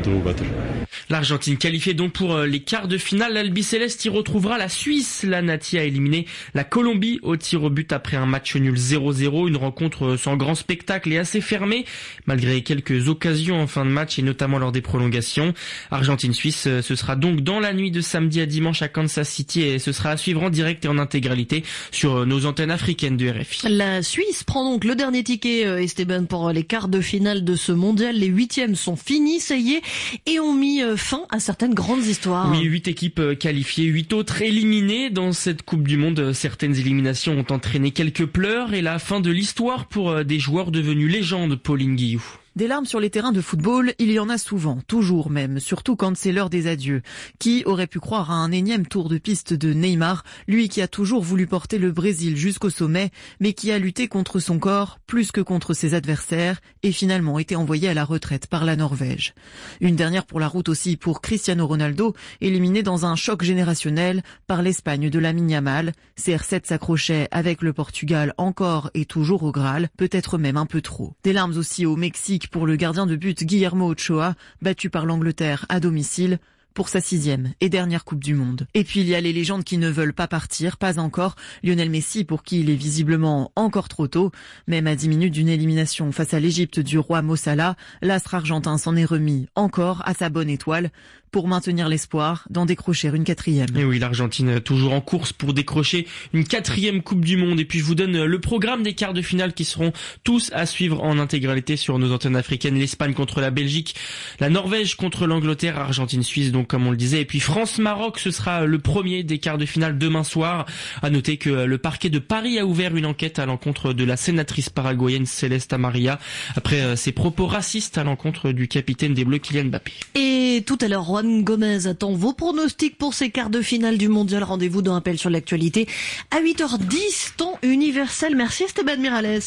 Speaker 5: L'Argentine qualifiée donc pour les quarts de finale, l'Albiceleste y retrouvera la Suisse. La Nati a éliminé la Colombie au tir au but après un match nul zéro zéro, une rencontre sans grand spectacle et assez fermée, malgré quelques occasions en fin de match et notamment lors des prolongations. Argentine-Suisse, ce sera donc dans la nuit de samedi à dimanche à Kansas City et ce sera à suivre en direct et en intégralité sur nos antennes africaines de R F I.
Speaker 11: La Suisse prend donc le dernier ticket, Esteban, pour les quarts de finale de ce mondial. Les huitièmes sont finis, ça y est, et ont mis fin à certaines grandes histoires.
Speaker 5: Oui, huit équipes qualifiées, huit autres éliminées. Dans cette Coupe du Monde, certaines éliminations ont entraîné quelques pleurs et la fin de l'histoire pour des joueurs devenus légendes, Pauline Guillou.
Speaker 25: Des larmes sur les terrains de football, il y en a souvent, toujours même, surtout quand c'est l'heure des adieux. Qui aurait pu croire à un énième tour de piste de Neymar, lui qui a toujours voulu porter le Brésil jusqu'au sommet, mais qui a lutté contre son corps plus que contre ses adversaires et finalement été envoyé à la retraite par la Norvège. Une dernière pour la route aussi pour Cristiano Ronaldo, éliminé dans un choc générationnel par l'Espagne de Lamine Yamal. C R sept s'accrochait avec le Portugal encore et toujours au Graal, peut-être même un peu trop. Des larmes aussi au Mexique pour le gardien de but Guillermo Ochoa, battu par l'Angleterre à domicile pour sa sixième et dernière Coupe du Monde. Et puis il y a les légendes qui ne veulent pas partir, pas encore. Lionel Messi, pour qui il est visiblement encore trop tôt. Même à dix minutes d'une élimination face à l'Égypte du roi Mo Salah, l'astre argentin s'en est remis encore à sa bonne étoile pour maintenir l'espoir d'en décrocher une quatrième.
Speaker 5: Et oui, l'Argentine toujours en course pour décrocher une quatrième Coupe du Monde. Et puis je vous donne le programme des quarts de finale qui seront tous à suivre en intégralité sur nos antennes africaines. L'Espagne contre la Belgique, la Norvège contre l'Angleterre, Argentine-Suisse donc comme on le disait. Et puis France-Maroc, ce sera le premier des quarts de finale demain soir. À noter que le parquet de Paris a ouvert une enquête à l'encontre de la sénatrice paraguayenne Celeste Amaria après ses propos racistes à l'encontre du capitaine des Bleus Kylian Mbappé.
Speaker 11: Et tout à l'heure, Juan Gomez attend vos pronostics pour ces quarts de finale du mondial. Rendez-vous dans Appel sur l'actualité à huit heures dix, temps universel. Merci Esteban Miralles.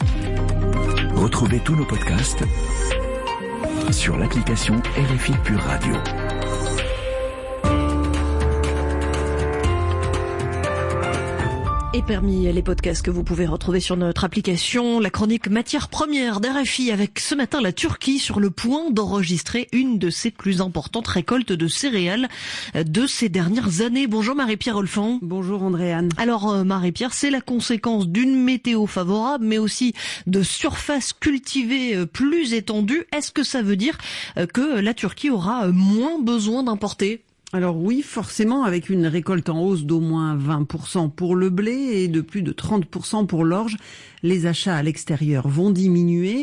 Speaker 7: Retrouvez tous nos podcasts sur l'application R F I Pure Radio.
Speaker 11: Et parmi les podcasts que vous pouvez retrouver sur notre application, la chronique Matières premières d'R F I avec ce matin la Turquie sur le point d'enregistrer une de ses plus importantes récoltes de céréales de ces dernières années. Bonjour Marie-Pierre Olfan.
Speaker 26: Bonjour Andréane.
Speaker 11: Alors Marie-Pierre, c'est la conséquence d'une météo favorable mais aussi de surfaces cultivées plus étendues. Est-ce que ça veut dire que la Turquie aura moins besoin d'importer ?
Speaker 26: Alors oui, forcément, avec une récolte en hausse d'au moins vingt pour cent pour le blé et de plus de trente pour cent pour l'orge, les achats à l'extérieur vont diminuer.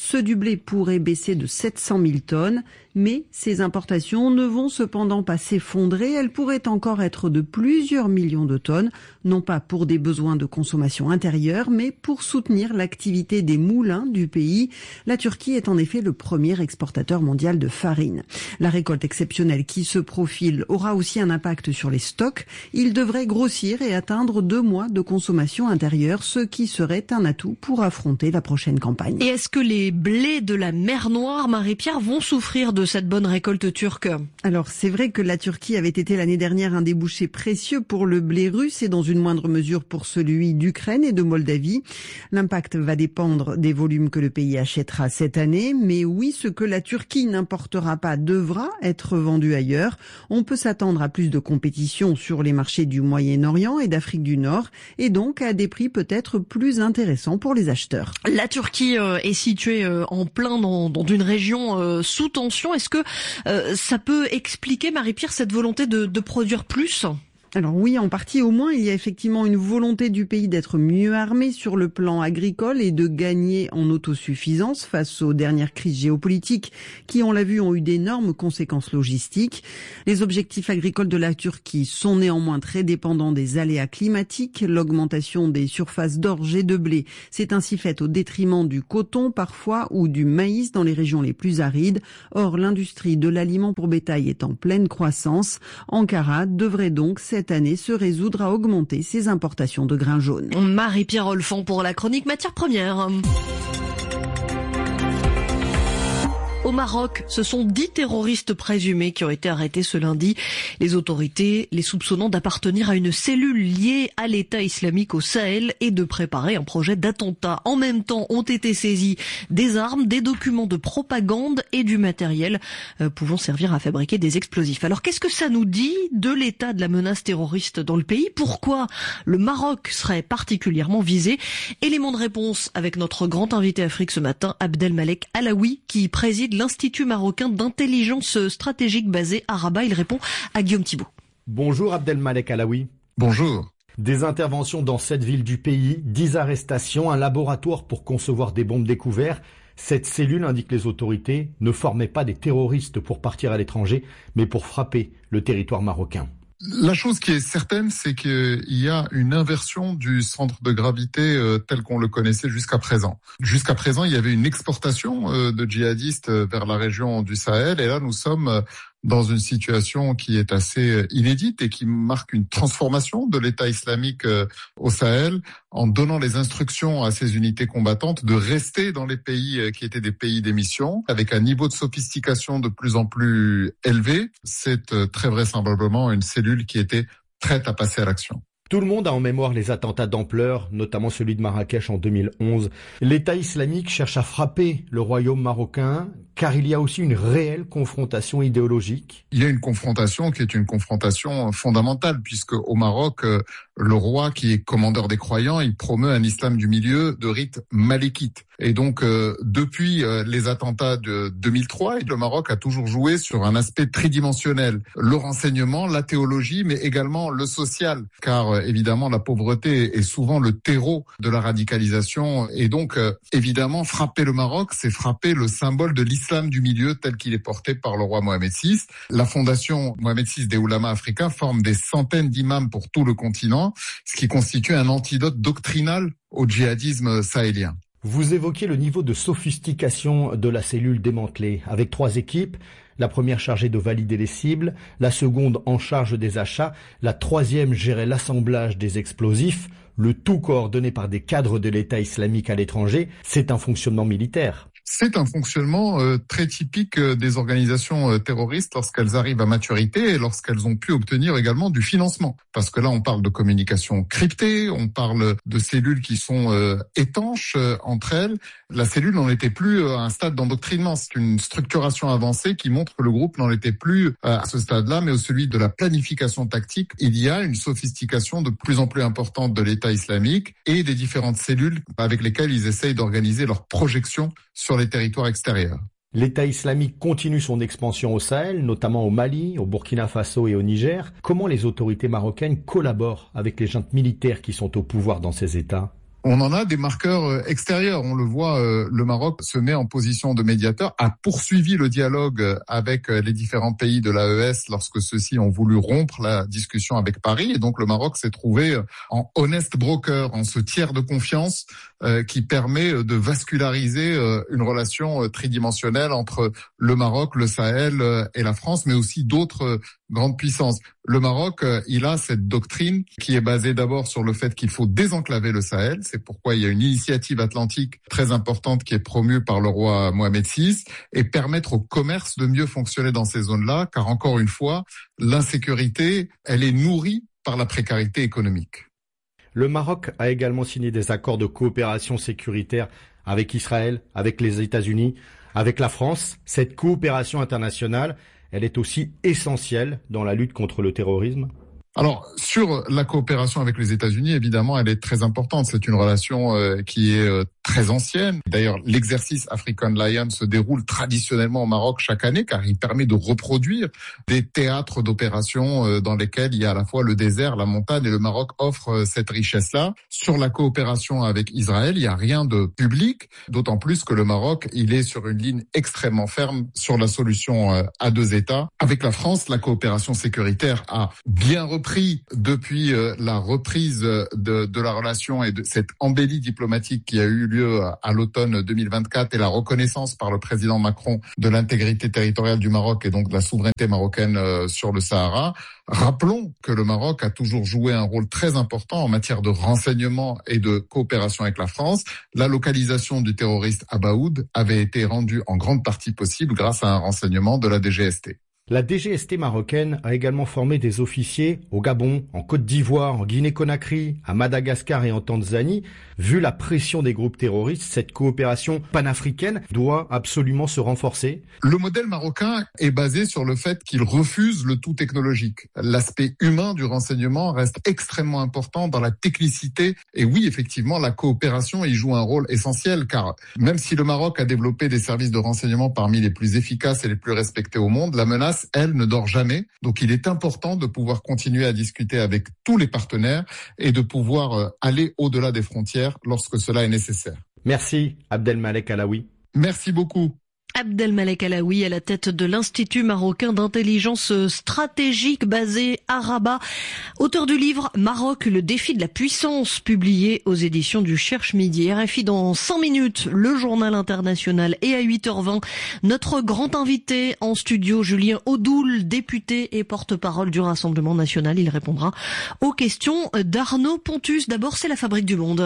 Speaker 26: Ceux du blé pourraient baisser de sept cent mille tonnes, mais ces importations ne vont cependant pas s'effondrer. Elles pourraient encore être de plusieurs millions de tonnes, non pas pour des besoins de consommation intérieure, mais pour soutenir l'activité des moulins du pays. La Turquie est en effet le premier exportateur mondial de farine. La récolte exceptionnelle qui se profile aura aussi un impact sur les stocks. Ils devraient grossir et atteindre deux mois de consommation intérieure, ce qui serait un atout pour affronter la prochaine campagne.
Speaker 11: Et est-ce que les blés de la mer Noire, Marie-Pierre, vont souffrir de cette bonne récolte turque?
Speaker 26: Alors c'est vrai que la Turquie avait été l'année dernière un débouché précieux pour le blé russe et dans une moindre mesure pour celui d'Ukraine et de Moldavie. L'impact va dépendre des volumes que le pays achètera cette année, mais oui, ce que la Turquie n'importera pas devra être vendu ailleurs. On peut s'attendre à plus de compétition sur les marchés du Moyen-Orient et d'Afrique du Nord et donc à des prix peut-être plus intéressants pour les acheteurs.
Speaker 11: La Turquie euh, est située euh, en plein dans, dans une région euh, sous tension. Est-ce que euh, ça peut expliquer, Marie-Pierre, cette volonté de, de produire plus ?
Speaker 26: Alors oui, en partie au moins, il y a effectivement une volonté du pays d'être mieux armé sur le plan agricole et de gagner en autosuffisance face aux dernières crises géopolitiques qui, on l'a vu, ont eu d'énormes conséquences logistiques. Les objectifs agricoles de la Turquie sont néanmoins très dépendants des aléas climatiques. L'augmentation des surfaces d'orge et de blé s'est ainsi faite au détriment du coton parfois ou du maïs dans les régions les plus arides. Or, l'industrie de l'aliment pour bétail est en pleine croissance. Ankara devrait donc cette année se résoudre à augmenter ses importations de grains jaunes.
Speaker 11: Marie-Pierre Olfan pour la chronique Matières Premières. Au Maroc, ce sont dix terroristes présumés qui ont été arrêtés ce lundi. Les autorités les soupçonnant d'appartenir à une cellule liée à l'État islamique au Sahel et de préparer un projet d'attentat. En même temps, ont été saisis des armes, des documents de propagande et du matériel euh, pouvant servir à fabriquer des explosifs. Alors, qu'est-ce que ça nous dit de l'état de la menace terroriste dans le pays? Pourquoi le Maroc serait particulièrement visé? Élément de réponse avec notre grand invité Afrique ce matin, Abdelmalek Alaoui, qui préside l'Institut marocain d'intelligence stratégique basé à Rabat. Il répond à Guillaume Thibault.
Speaker 1: Bonjour Abdelmalek Alaoui.
Speaker 4: Bonjour.
Speaker 1: Des interventions dans sept villes du pays, dix arrestations, un laboratoire pour concevoir des bombes découvertes. Cette cellule, indiquent les autorités, ne formait pas des terroristes pour partir à l'étranger, mais pour frapper le territoire marocain.
Speaker 4: La chose qui est certaine, c'est qu'il y a une inversion du centre de gravité euh, tel qu'on le connaissait jusqu'à présent. Jusqu'à présent, il y avait une exportation euh, de djihadistes vers la région du Sahel, et là, nous sommes euh, dans une situation qui est assez inédite et qui marque une transformation de l'État islamique euh, au Sahel, en donnant les instructions à ces unités combattantes de rester dans les pays euh, qui étaient des pays d'émission, avec un niveau de sophistication de plus en plus élevé. C'est euh, très vraisemblablement une cellule qui était prête à passer à l'action.
Speaker 1: Tout le monde a en mémoire les attentats d'ampleur, notamment celui de Marrakech en deux mille onze. L'État islamique cherche à frapper le royaume marocain, car il y a aussi une réelle confrontation idéologique.
Speaker 4: Il y a une confrontation qui est une confrontation fondamentale, puisque au Maroc, le roi qui est commandeur des croyants, il promeut un islam du milieu de rite malékite. Et donc, euh, depuis euh, les attentats de deux mille trois, le Maroc a toujours joué sur un aspect tridimensionnel. Le renseignement, la théologie, mais également le social. Car euh, évidemment, la pauvreté est souvent le terreau de la radicalisation. Et donc, euh, évidemment, frapper le Maroc, c'est frapper le symbole de l'islam du milieu tel qu'il est porté par le roi Mohamed six. La fondation Mohamed six des Oulama africains forme des centaines d'imams pour tout le continent, ce qui constitue un antidote doctrinal au djihadisme sahélien.
Speaker 1: Vous évoquez le niveau de sophistication de la cellule démantelée, avec trois équipes, la première chargée de valider les cibles, la seconde en charge des achats, la troisième gérait l'assemblage des explosifs, le tout coordonné par des cadres de l'État islamique à l'étranger. C'est un fonctionnement militaire.
Speaker 4: C'est un fonctionnement euh, très typique euh, des organisations euh, terroristes lorsqu'elles arrivent à maturité et lorsqu'elles ont pu obtenir également du financement. Parce que là, on parle de communication cryptée, on parle de cellules qui sont euh, étanches euh, entre elles. La cellule n'en était plus euh, à un stade d'endoctrinement. C'est une structuration avancée qui montre que le groupe n'en était plus euh, à ce stade-là, mais au celui de la planification tactique. Il y a une sophistication de plus en plus importante de l'État islamique et des différentes cellules avec lesquelles ils essayent d'organiser leur projection sur les territoires extérieurs.
Speaker 1: L'État islamique continue son expansion au Sahel, notamment au Mali, au Burkina Faso et au Niger. Comment les autorités marocaines collaborent avec les juntes militaires qui sont au pouvoir dans ces États ?
Speaker 4: On en a des marqueurs extérieurs. On le voit, le Maroc se met en position de médiateur, a poursuivi le dialogue avec les différents pays de l'A E S lorsque ceux-ci ont voulu rompre la discussion avec Paris. Et donc le Maroc s'est trouvé en honest broker, en ce tiers de confiance euh, qui permet de vasculariser euh, une relation tridimensionnelle entre le Maroc, le Sahel euh, et la France, mais aussi d'autres euh, grandes puissances. Le Maroc, euh, il a cette doctrine qui est basée d'abord sur le fait qu'il faut désenclaver le Sahel. C'est pourquoi il y a une initiative atlantique très importante qui est promue par le roi Mohamed six et permettre au commerce de mieux fonctionner dans ces zones-là, car encore une fois, l'insécurité, elle est nourrie par la précarité économique.
Speaker 1: Le Maroc a également signé des accords de coopération sécuritaire avec Israël, avec les États-Unis, avec la France. Cette coopération internationale, elle est aussi essentielle dans la lutte contre le terrorisme.
Speaker 4: Alors, sur la coopération avec les États-Unis, évidemment, elle est très importante. C'est une relation euh, qui est euh, très ancienne. D'ailleurs, l'exercice African Lion se déroule traditionnellement au Maroc chaque année, car il permet de reproduire des théâtres d'opération euh, dans lesquels il y a à la fois le désert, la montagne, et le Maroc offre euh, cette richesse-là. Sur la coopération avec Israël, il n'y a rien de public, d'autant plus que le Maroc, il est sur une ligne extrêmement ferme sur la solution euh, à deux États. Avec la France, la coopération sécuritaire a bien repris pris depuis euh, la reprise de, de la relation et de cette embellie diplomatique qui a eu lieu à, à l'automne deux mille vingt-quatre et la reconnaissance par le président Macron de l'intégrité territoriale du Maroc et donc de la souveraineté marocaine euh, sur le Sahara. Rappelons que le Maroc a toujours joué un rôle très important en matière de renseignement et de coopération avec la France. La localisation du terroriste Abaoud avait été rendue en grande partie possible grâce à un renseignement de la D G S T.
Speaker 1: La D G S T marocaine a également formé des officiers au Gabon, en Côte d'Ivoire, en Guinée-Conakry, à Madagascar et en Tanzanie. Vu la pression des groupes terroristes, cette coopération panafricaine doit absolument se renforcer.
Speaker 4: Le modèle marocain est basé sur le fait qu'il refuse le tout technologique. L'aspect humain du renseignement reste extrêmement important dans la technicité. Et oui, effectivement, la coopération y joue un rôle essentiel, car même si le Maroc a développé des services de renseignement parmi les plus efficaces et les plus respectés au monde, la menace, elle, ne dort jamais. Donc il est important de pouvoir continuer à discuter avec tous les partenaires et de pouvoir aller au-delà des frontières lorsque cela est nécessaire.
Speaker 1: Merci Abdelmalek Alaoui.
Speaker 4: Merci beaucoup.
Speaker 11: Abdelmalek Alaoui à la tête de l'Institut marocain d'intelligence stratégique basé à Rabat. Auteur du livre Maroc, le défi de la puissance, publié aux éditions du Cherche Midi. R F I dans cinq minutes, le journal international, et à huit heures vingt, notre grand invité en studio, Julien Audoul, député et porte-parole du Rassemblement national. Il répondra aux questions d'Arnaud Pontus. D'abord, c'est la Fabrique du Monde.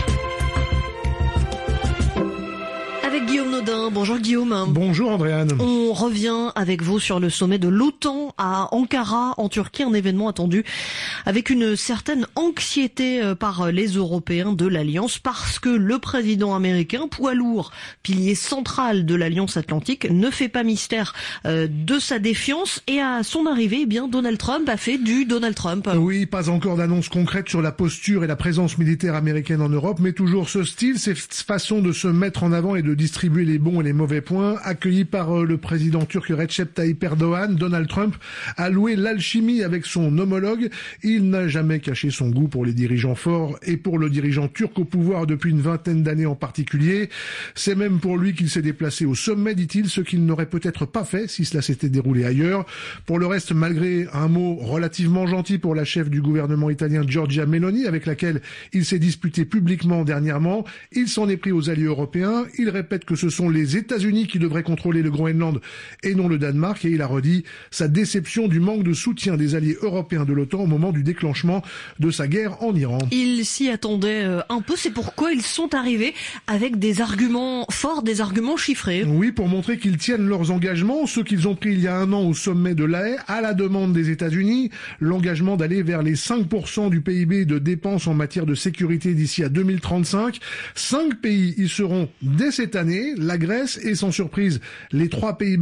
Speaker 11: Avec Guillaume Nodin. Bonjour Guillaume.
Speaker 8: Bonjour Andréane.
Speaker 11: On revient avec vous sur le sommet de l'OTAN à Ankara en Turquie, un événement attendu avec une certaine anxiété par les Européens de l'Alliance parce que le président américain, poids lourd, pilier central de l'Alliance Atlantique, ne fait pas mystère de sa défiance et à son arrivée, eh bien Donald Trump a fait du Donald Trump.
Speaker 8: Oui, pas encore d'annonce concrète sur la posture et la présence militaire américaine en Europe, mais toujours ce style, cette façon de se mettre en avant et de distribuer les bons et les mauvais points. Accueilli par le président turc Recep Tayyip Erdogan, Donald Trump a loué l'alchimie avec son homologue. Il n'a jamais caché son goût pour les dirigeants forts et pour le dirigeant turc au pouvoir depuis une vingtaine d'années en particulier. C'est même pour lui qu'il s'est déplacé au sommet, dit-il, ce qu'il n'aurait peut-être pas fait si cela s'était déroulé ailleurs. Pour le reste, malgré un mot relativement gentil pour la chef du gouvernement italien Giorgia Meloni, avec laquelle il s'est disputé publiquement dernièrement, il s'en est pris aux alliés européens. Il répète que ce sont les États-Unis qui devraient contrôler le Groenland et non le Danemark, et il a redit sa déception du manque de soutien des alliés européens de l'OTAN au moment du déclenchement de sa guerre en Iran.
Speaker 11: Ils s'y attendaient un peu, c'est pourquoi ils sont arrivés avec des arguments forts, des arguments chiffrés.
Speaker 8: Oui, pour montrer qu'ils tiennent leurs engagements, ceux qu'ils ont pris il y a un an au sommet de La Haye, à la demande des États-Unis, l'engagement d'aller vers les cinq pour cent du P I B de dépenses en matière de sécurité d'ici à deux mille trente-cinq. Cinq pays y seront dès cette année, la Grèce et sans surprise les trois pays baltes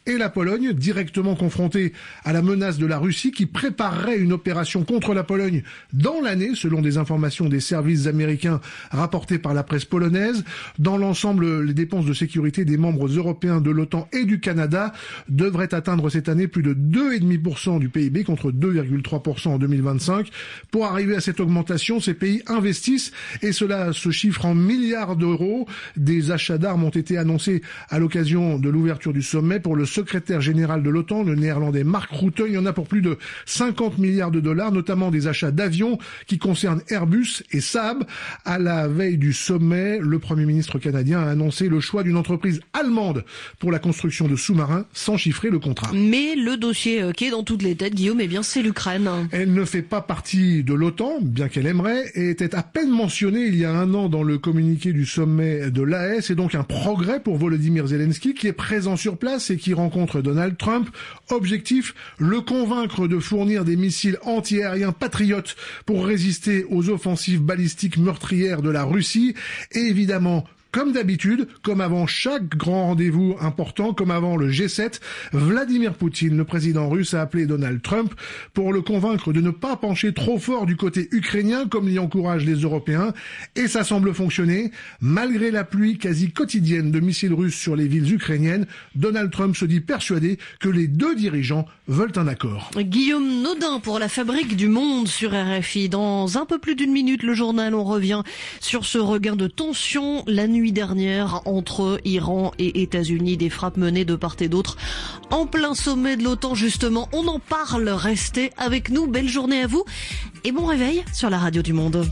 Speaker 8: et la Pologne, directement confrontées à la menace de la Russie qui préparerait une opération contre la Pologne dans l'année, selon des informations des services américains rapportées par la presse polonaise. Dans l'ensemble, les dépenses de sécurité des membres européens de l'OTAN et du Canada devraient atteindre cette année plus de deux virgule cinq pour cent du P I B contre deux virgule trois pour cent en deux mille vingt-cinq. Pour arriver à cette augmentation, ces pays investissent et cela se chiffre en milliards d'euros. Des achats d'armes ont été annoncés à l'occasion de l'ouverture du sommet. Pour le secrétaire général de l'OTAN, le néerlandais Mark Rutte, il y en a pour plus de cinquante milliards de dollars, notamment des achats d'avions qui concernent Airbus et Saab. À la veille du sommet, le Premier ministre canadien a annoncé le choix d'une entreprise allemande pour la construction de sous-marins sans chiffrer le contrat.
Speaker 11: Mais le dossier qui est dans toutes les têtes, Guillaume, eh bien c'est l'Ukraine.
Speaker 8: Elle ne fait pas partie de l'OTAN, bien qu'elle aimerait, et était à peine mentionnée il y a un an dans le communiqué du sommet de l'A E. C'est donc un progrès pour Volodymyr Zelensky qui est présent sur place et qui rencontre Donald Trump. Objectif, le convaincre de fournir des missiles anti-aériens patriotes pour résister aux offensives balistiques meurtrières de la Russie. Et évidemment, comme d'habitude, comme avant chaque grand rendez-vous important, comme avant le G sept, Vladimir Poutine, le président russe, a appelé Donald Trump pour le convaincre de ne pas pencher trop fort du côté ukrainien, comme l'y encouragent les Européens. Et ça semble fonctionner. Malgré la pluie quasi quotidienne de missiles russes sur les villes ukrainiennes, Donald Trump se dit persuadé que les deux dirigeants veulent un accord.
Speaker 11: Guillaume Naudin pour la Fabrique du Monde sur R F I. Dans un peu plus d'une minute, le journal, on revient sur ce regain de tension la nuit dernière entre Iran et États-Unis, des frappes menées de part et d'autre en plein sommet de l'OTAN. Justement, on en parle, restez avec nous, belle journée à vous et bon réveil sur la radio du Monde.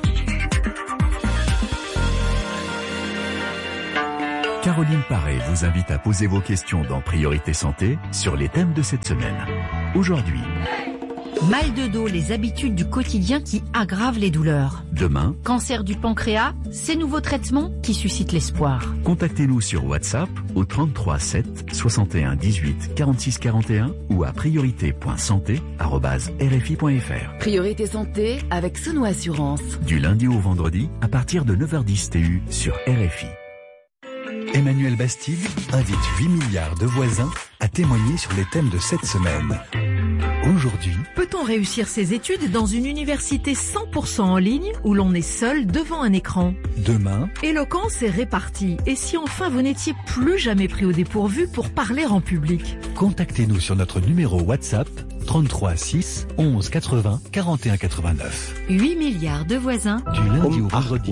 Speaker 7: Caroline Paré vous invite à poser vos questions dans Priorité Santé sur les thèmes de cette semaine. Aujourd'hui,
Speaker 2: mal de dos, les habitudes du quotidien qui aggravent les douleurs.
Speaker 7: Demain,
Speaker 2: Cancer du pancréas, ces nouveaux traitements qui suscitent l'espoir.
Speaker 7: Contactez-nous sur WhatsApp au trente-trois sept soixante et un dix-huit quarante-six quarante et un ou à priorité point santé arobase r f i point f r.
Speaker 14: Priorité Santé avec Sono Assurance.
Speaker 7: Du lundi au vendredi à partir de neuf heures dix T U sur R F I. Emmanuel Bastide invite huit milliards de voisins à témoigner sur les thèmes de cette semaine. Aujourd'hui,
Speaker 2: peut-on réussir ses études dans une université cent pour cent en ligne où l'on est seul devant un écran?
Speaker 7: Demain,
Speaker 2: éloquence et répartie. Et si enfin vous n'étiez plus jamais pris au dépourvu pour parler en public?
Speaker 7: Contactez-nous sur notre numéro WhatsApp trente-trois six onze quatre-vingts quarante et un quatre-vingt-neuf.
Speaker 2: huit milliards de voisins.
Speaker 7: Du lundi au vendredi.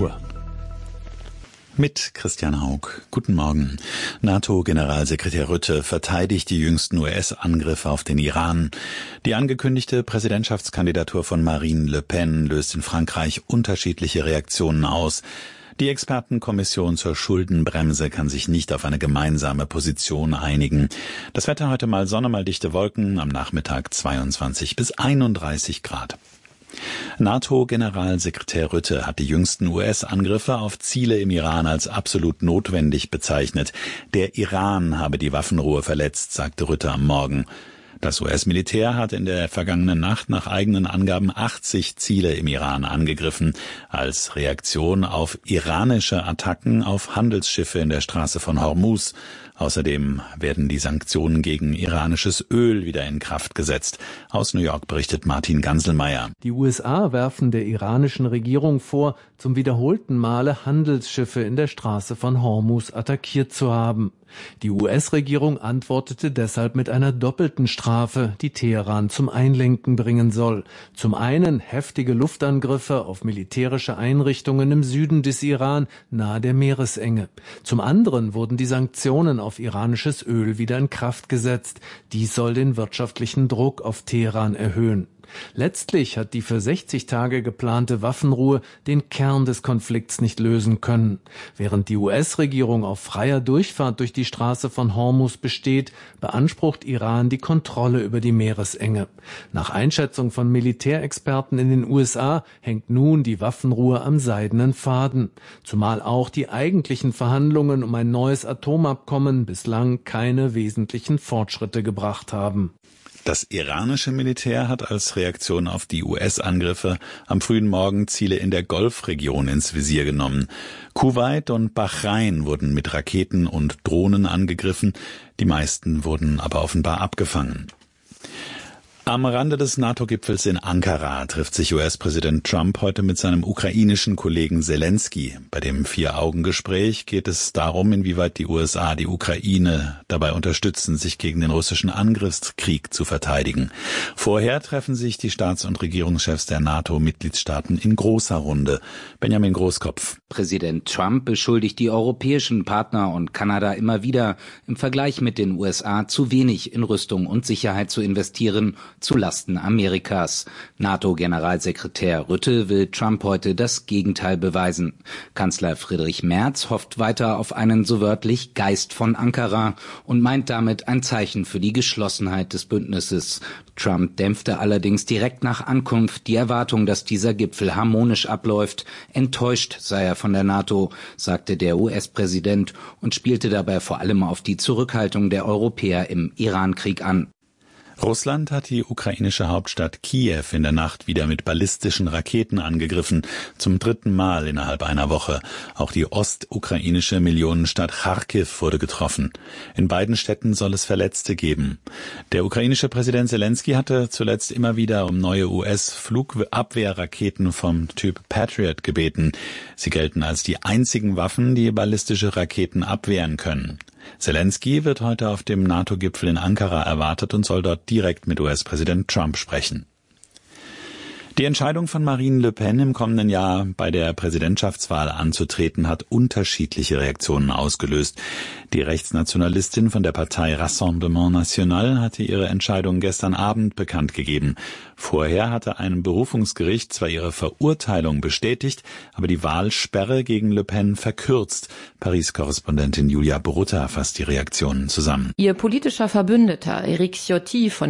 Speaker 9: Mit Christian Haug. Guten Morgen. NATO-Generalsekretär Rutte verteidigt die jüngsten U S-Angriffe auf den Iran. Die angekündigte Präsidentschaftskandidatur von Marine Le Pen löst in Frankreich unterschiedliche Reaktionen aus. Die Expertenkommission zur Schuldenbremse kann sich nicht auf eine gemeinsame Position einigen. Das Wetter heute mal Sonne, mal dichte Wolken, am Nachmittag zweiundzwanzig bis einunddreißig Grad. NATO-Generalsekretär Rutte hat die jüngsten U S-Angriffe auf Ziele im Iran als absolut notwendig bezeichnet. Der Iran habe die Waffenruhe verletzt, sagte Rutte am Morgen. Das U S-Militär hat in der vergangenen Nacht nach eigenen Angaben achtzig Ziele im Iran angegriffen, als Reaktion auf iranische Attacken auf Handelsschiffe in der Straße von Hormuz. Außerdem werden die Sanktionen gegen iranisches Öl wieder in Kraft gesetzt. Aus New York berichtet Martin Ganselmeier.
Speaker 10: Die U S A werfen der iranischen Regierung vor, zum wiederholten Male Handelsschiffe in der Straße von Hormuz attackiert zu haben. Die U S-Regierung antwortete deshalb mit einer doppelten Strafe, die Teheran zum Einlenken bringen soll. Zum einen heftige Luftangriffe auf militärische Einrichtungen im Süden des Iran nahe der Meeresenge. Zum anderen wurden die Sanktionen auf iranisches Öl wieder in Kraft gesetzt. Dies soll den wirtschaftlichen Druck auf Teheran erhöhen. Letztlich hat die für sechzig Tage geplante Waffenruhe den Kern des Konflikts nicht lösen können. Während die U S-Regierung auf freier Durchfahrt durch die Straße von Hormuz besteht, beansprucht Iran die Kontrolle über die Meeresenge. Nach Einschätzung von Militärexperten in den U S A hängt nun die Waffenruhe am seidenen Faden, zumal auch die eigentlichen Verhandlungen um ein neues Atomabkommen bislang keine wesentlichen Fortschritte gebracht haben.
Speaker 9: Das iranische Militär hat als Reaktion auf die U S-Angriffe am frühen Morgen Ziele in der Golfregion ins Visier genommen. Kuwait und Bahrain wurden mit Raketen und Drohnen angegriffen, die meisten wurden aber offenbar abgefangen. Am Rande des NATO-Gipfels in Ankara trifft sich U S-Präsident Trump heute mit seinem ukrainischen Kollegen Zelensky. Bei dem Vier-Augen-Gespräch geht es darum, inwieweit die U S A die Ukraine dabei unterstützen, sich gegen den russischen Angriffskrieg zu verteidigen. Vorher treffen sich die Staats- und Regierungschefs der NATO-Mitgliedstaaten in großer Runde. Benjamin Großkopf.
Speaker 12: Präsident Trump beschuldigt die europäischen Partner und Kanada immer wieder, im Vergleich mit den U S A zu wenig in Rüstung und Sicherheit zu investieren, zu Lasten Amerikas. NATO-Generalsekretär Rutte will Trump heute das Gegenteil beweisen. Kanzler Friedrich Merz hofft weiter auf einen so wörtlich Geist von Ankara und meint damit ein Zeichen für die Geschlossenheit des Bündnisses. Trump dämpfte allerdings direkt nach Ankunft die Erwartung, dass dieser Gipfel harmonisch abläuft. Enttäuscht sei er von der NATO, sagte der U S-Präsident und spielte dabei vor allem auf die Zurückhaltung der Europäer im Iran-Krieg an.
Speaker 9: Russland hat die ukrainische Hauptstadt Kiew in der Nacht wieder mit ballistischen Raketen angegriffen, zum dritten Mal innerhalb einer Woche. Auch die ostukrainische Millionenstadt Charkiw wurde getroffen. In beiden Städten soll es Verletzte geben. Der ukrainische Präsident Zelensky hatte zuletzt immer wieder um neue U S-Flugabwehrraketen vom Typ Patriot gebeten. Sie gelten als die einzigen Waffen, die ballistische Raketen abwehren können. Zelensky wird heute auf dem NATO-Gipfel in Ankara erwartet und soll dort direkt mit U S-Präsident Trump sprechen. Die Entscheidung von Marine Le Pen, im kommenden Jahr bei der Präsidentschaftswahl anzutreten, hat unterschiedliche Reaktionen ausgelöst. Die Rechtsnationalistin von der Partei Rassemblement National hatte ihre Entscheidung gestern Abend bekannt gegeben. Vorher hatte ein Berufungsgericht zwar ihre Verurteilung bestätigt, aber die Wahlsperre gegen Le Pen verkürzt. Paris-Korrespondentin Julia Borutta fasst die Reaktionen zusammen.
Speaker 13: Ihr politischer Verbündeter Éric Ciotti von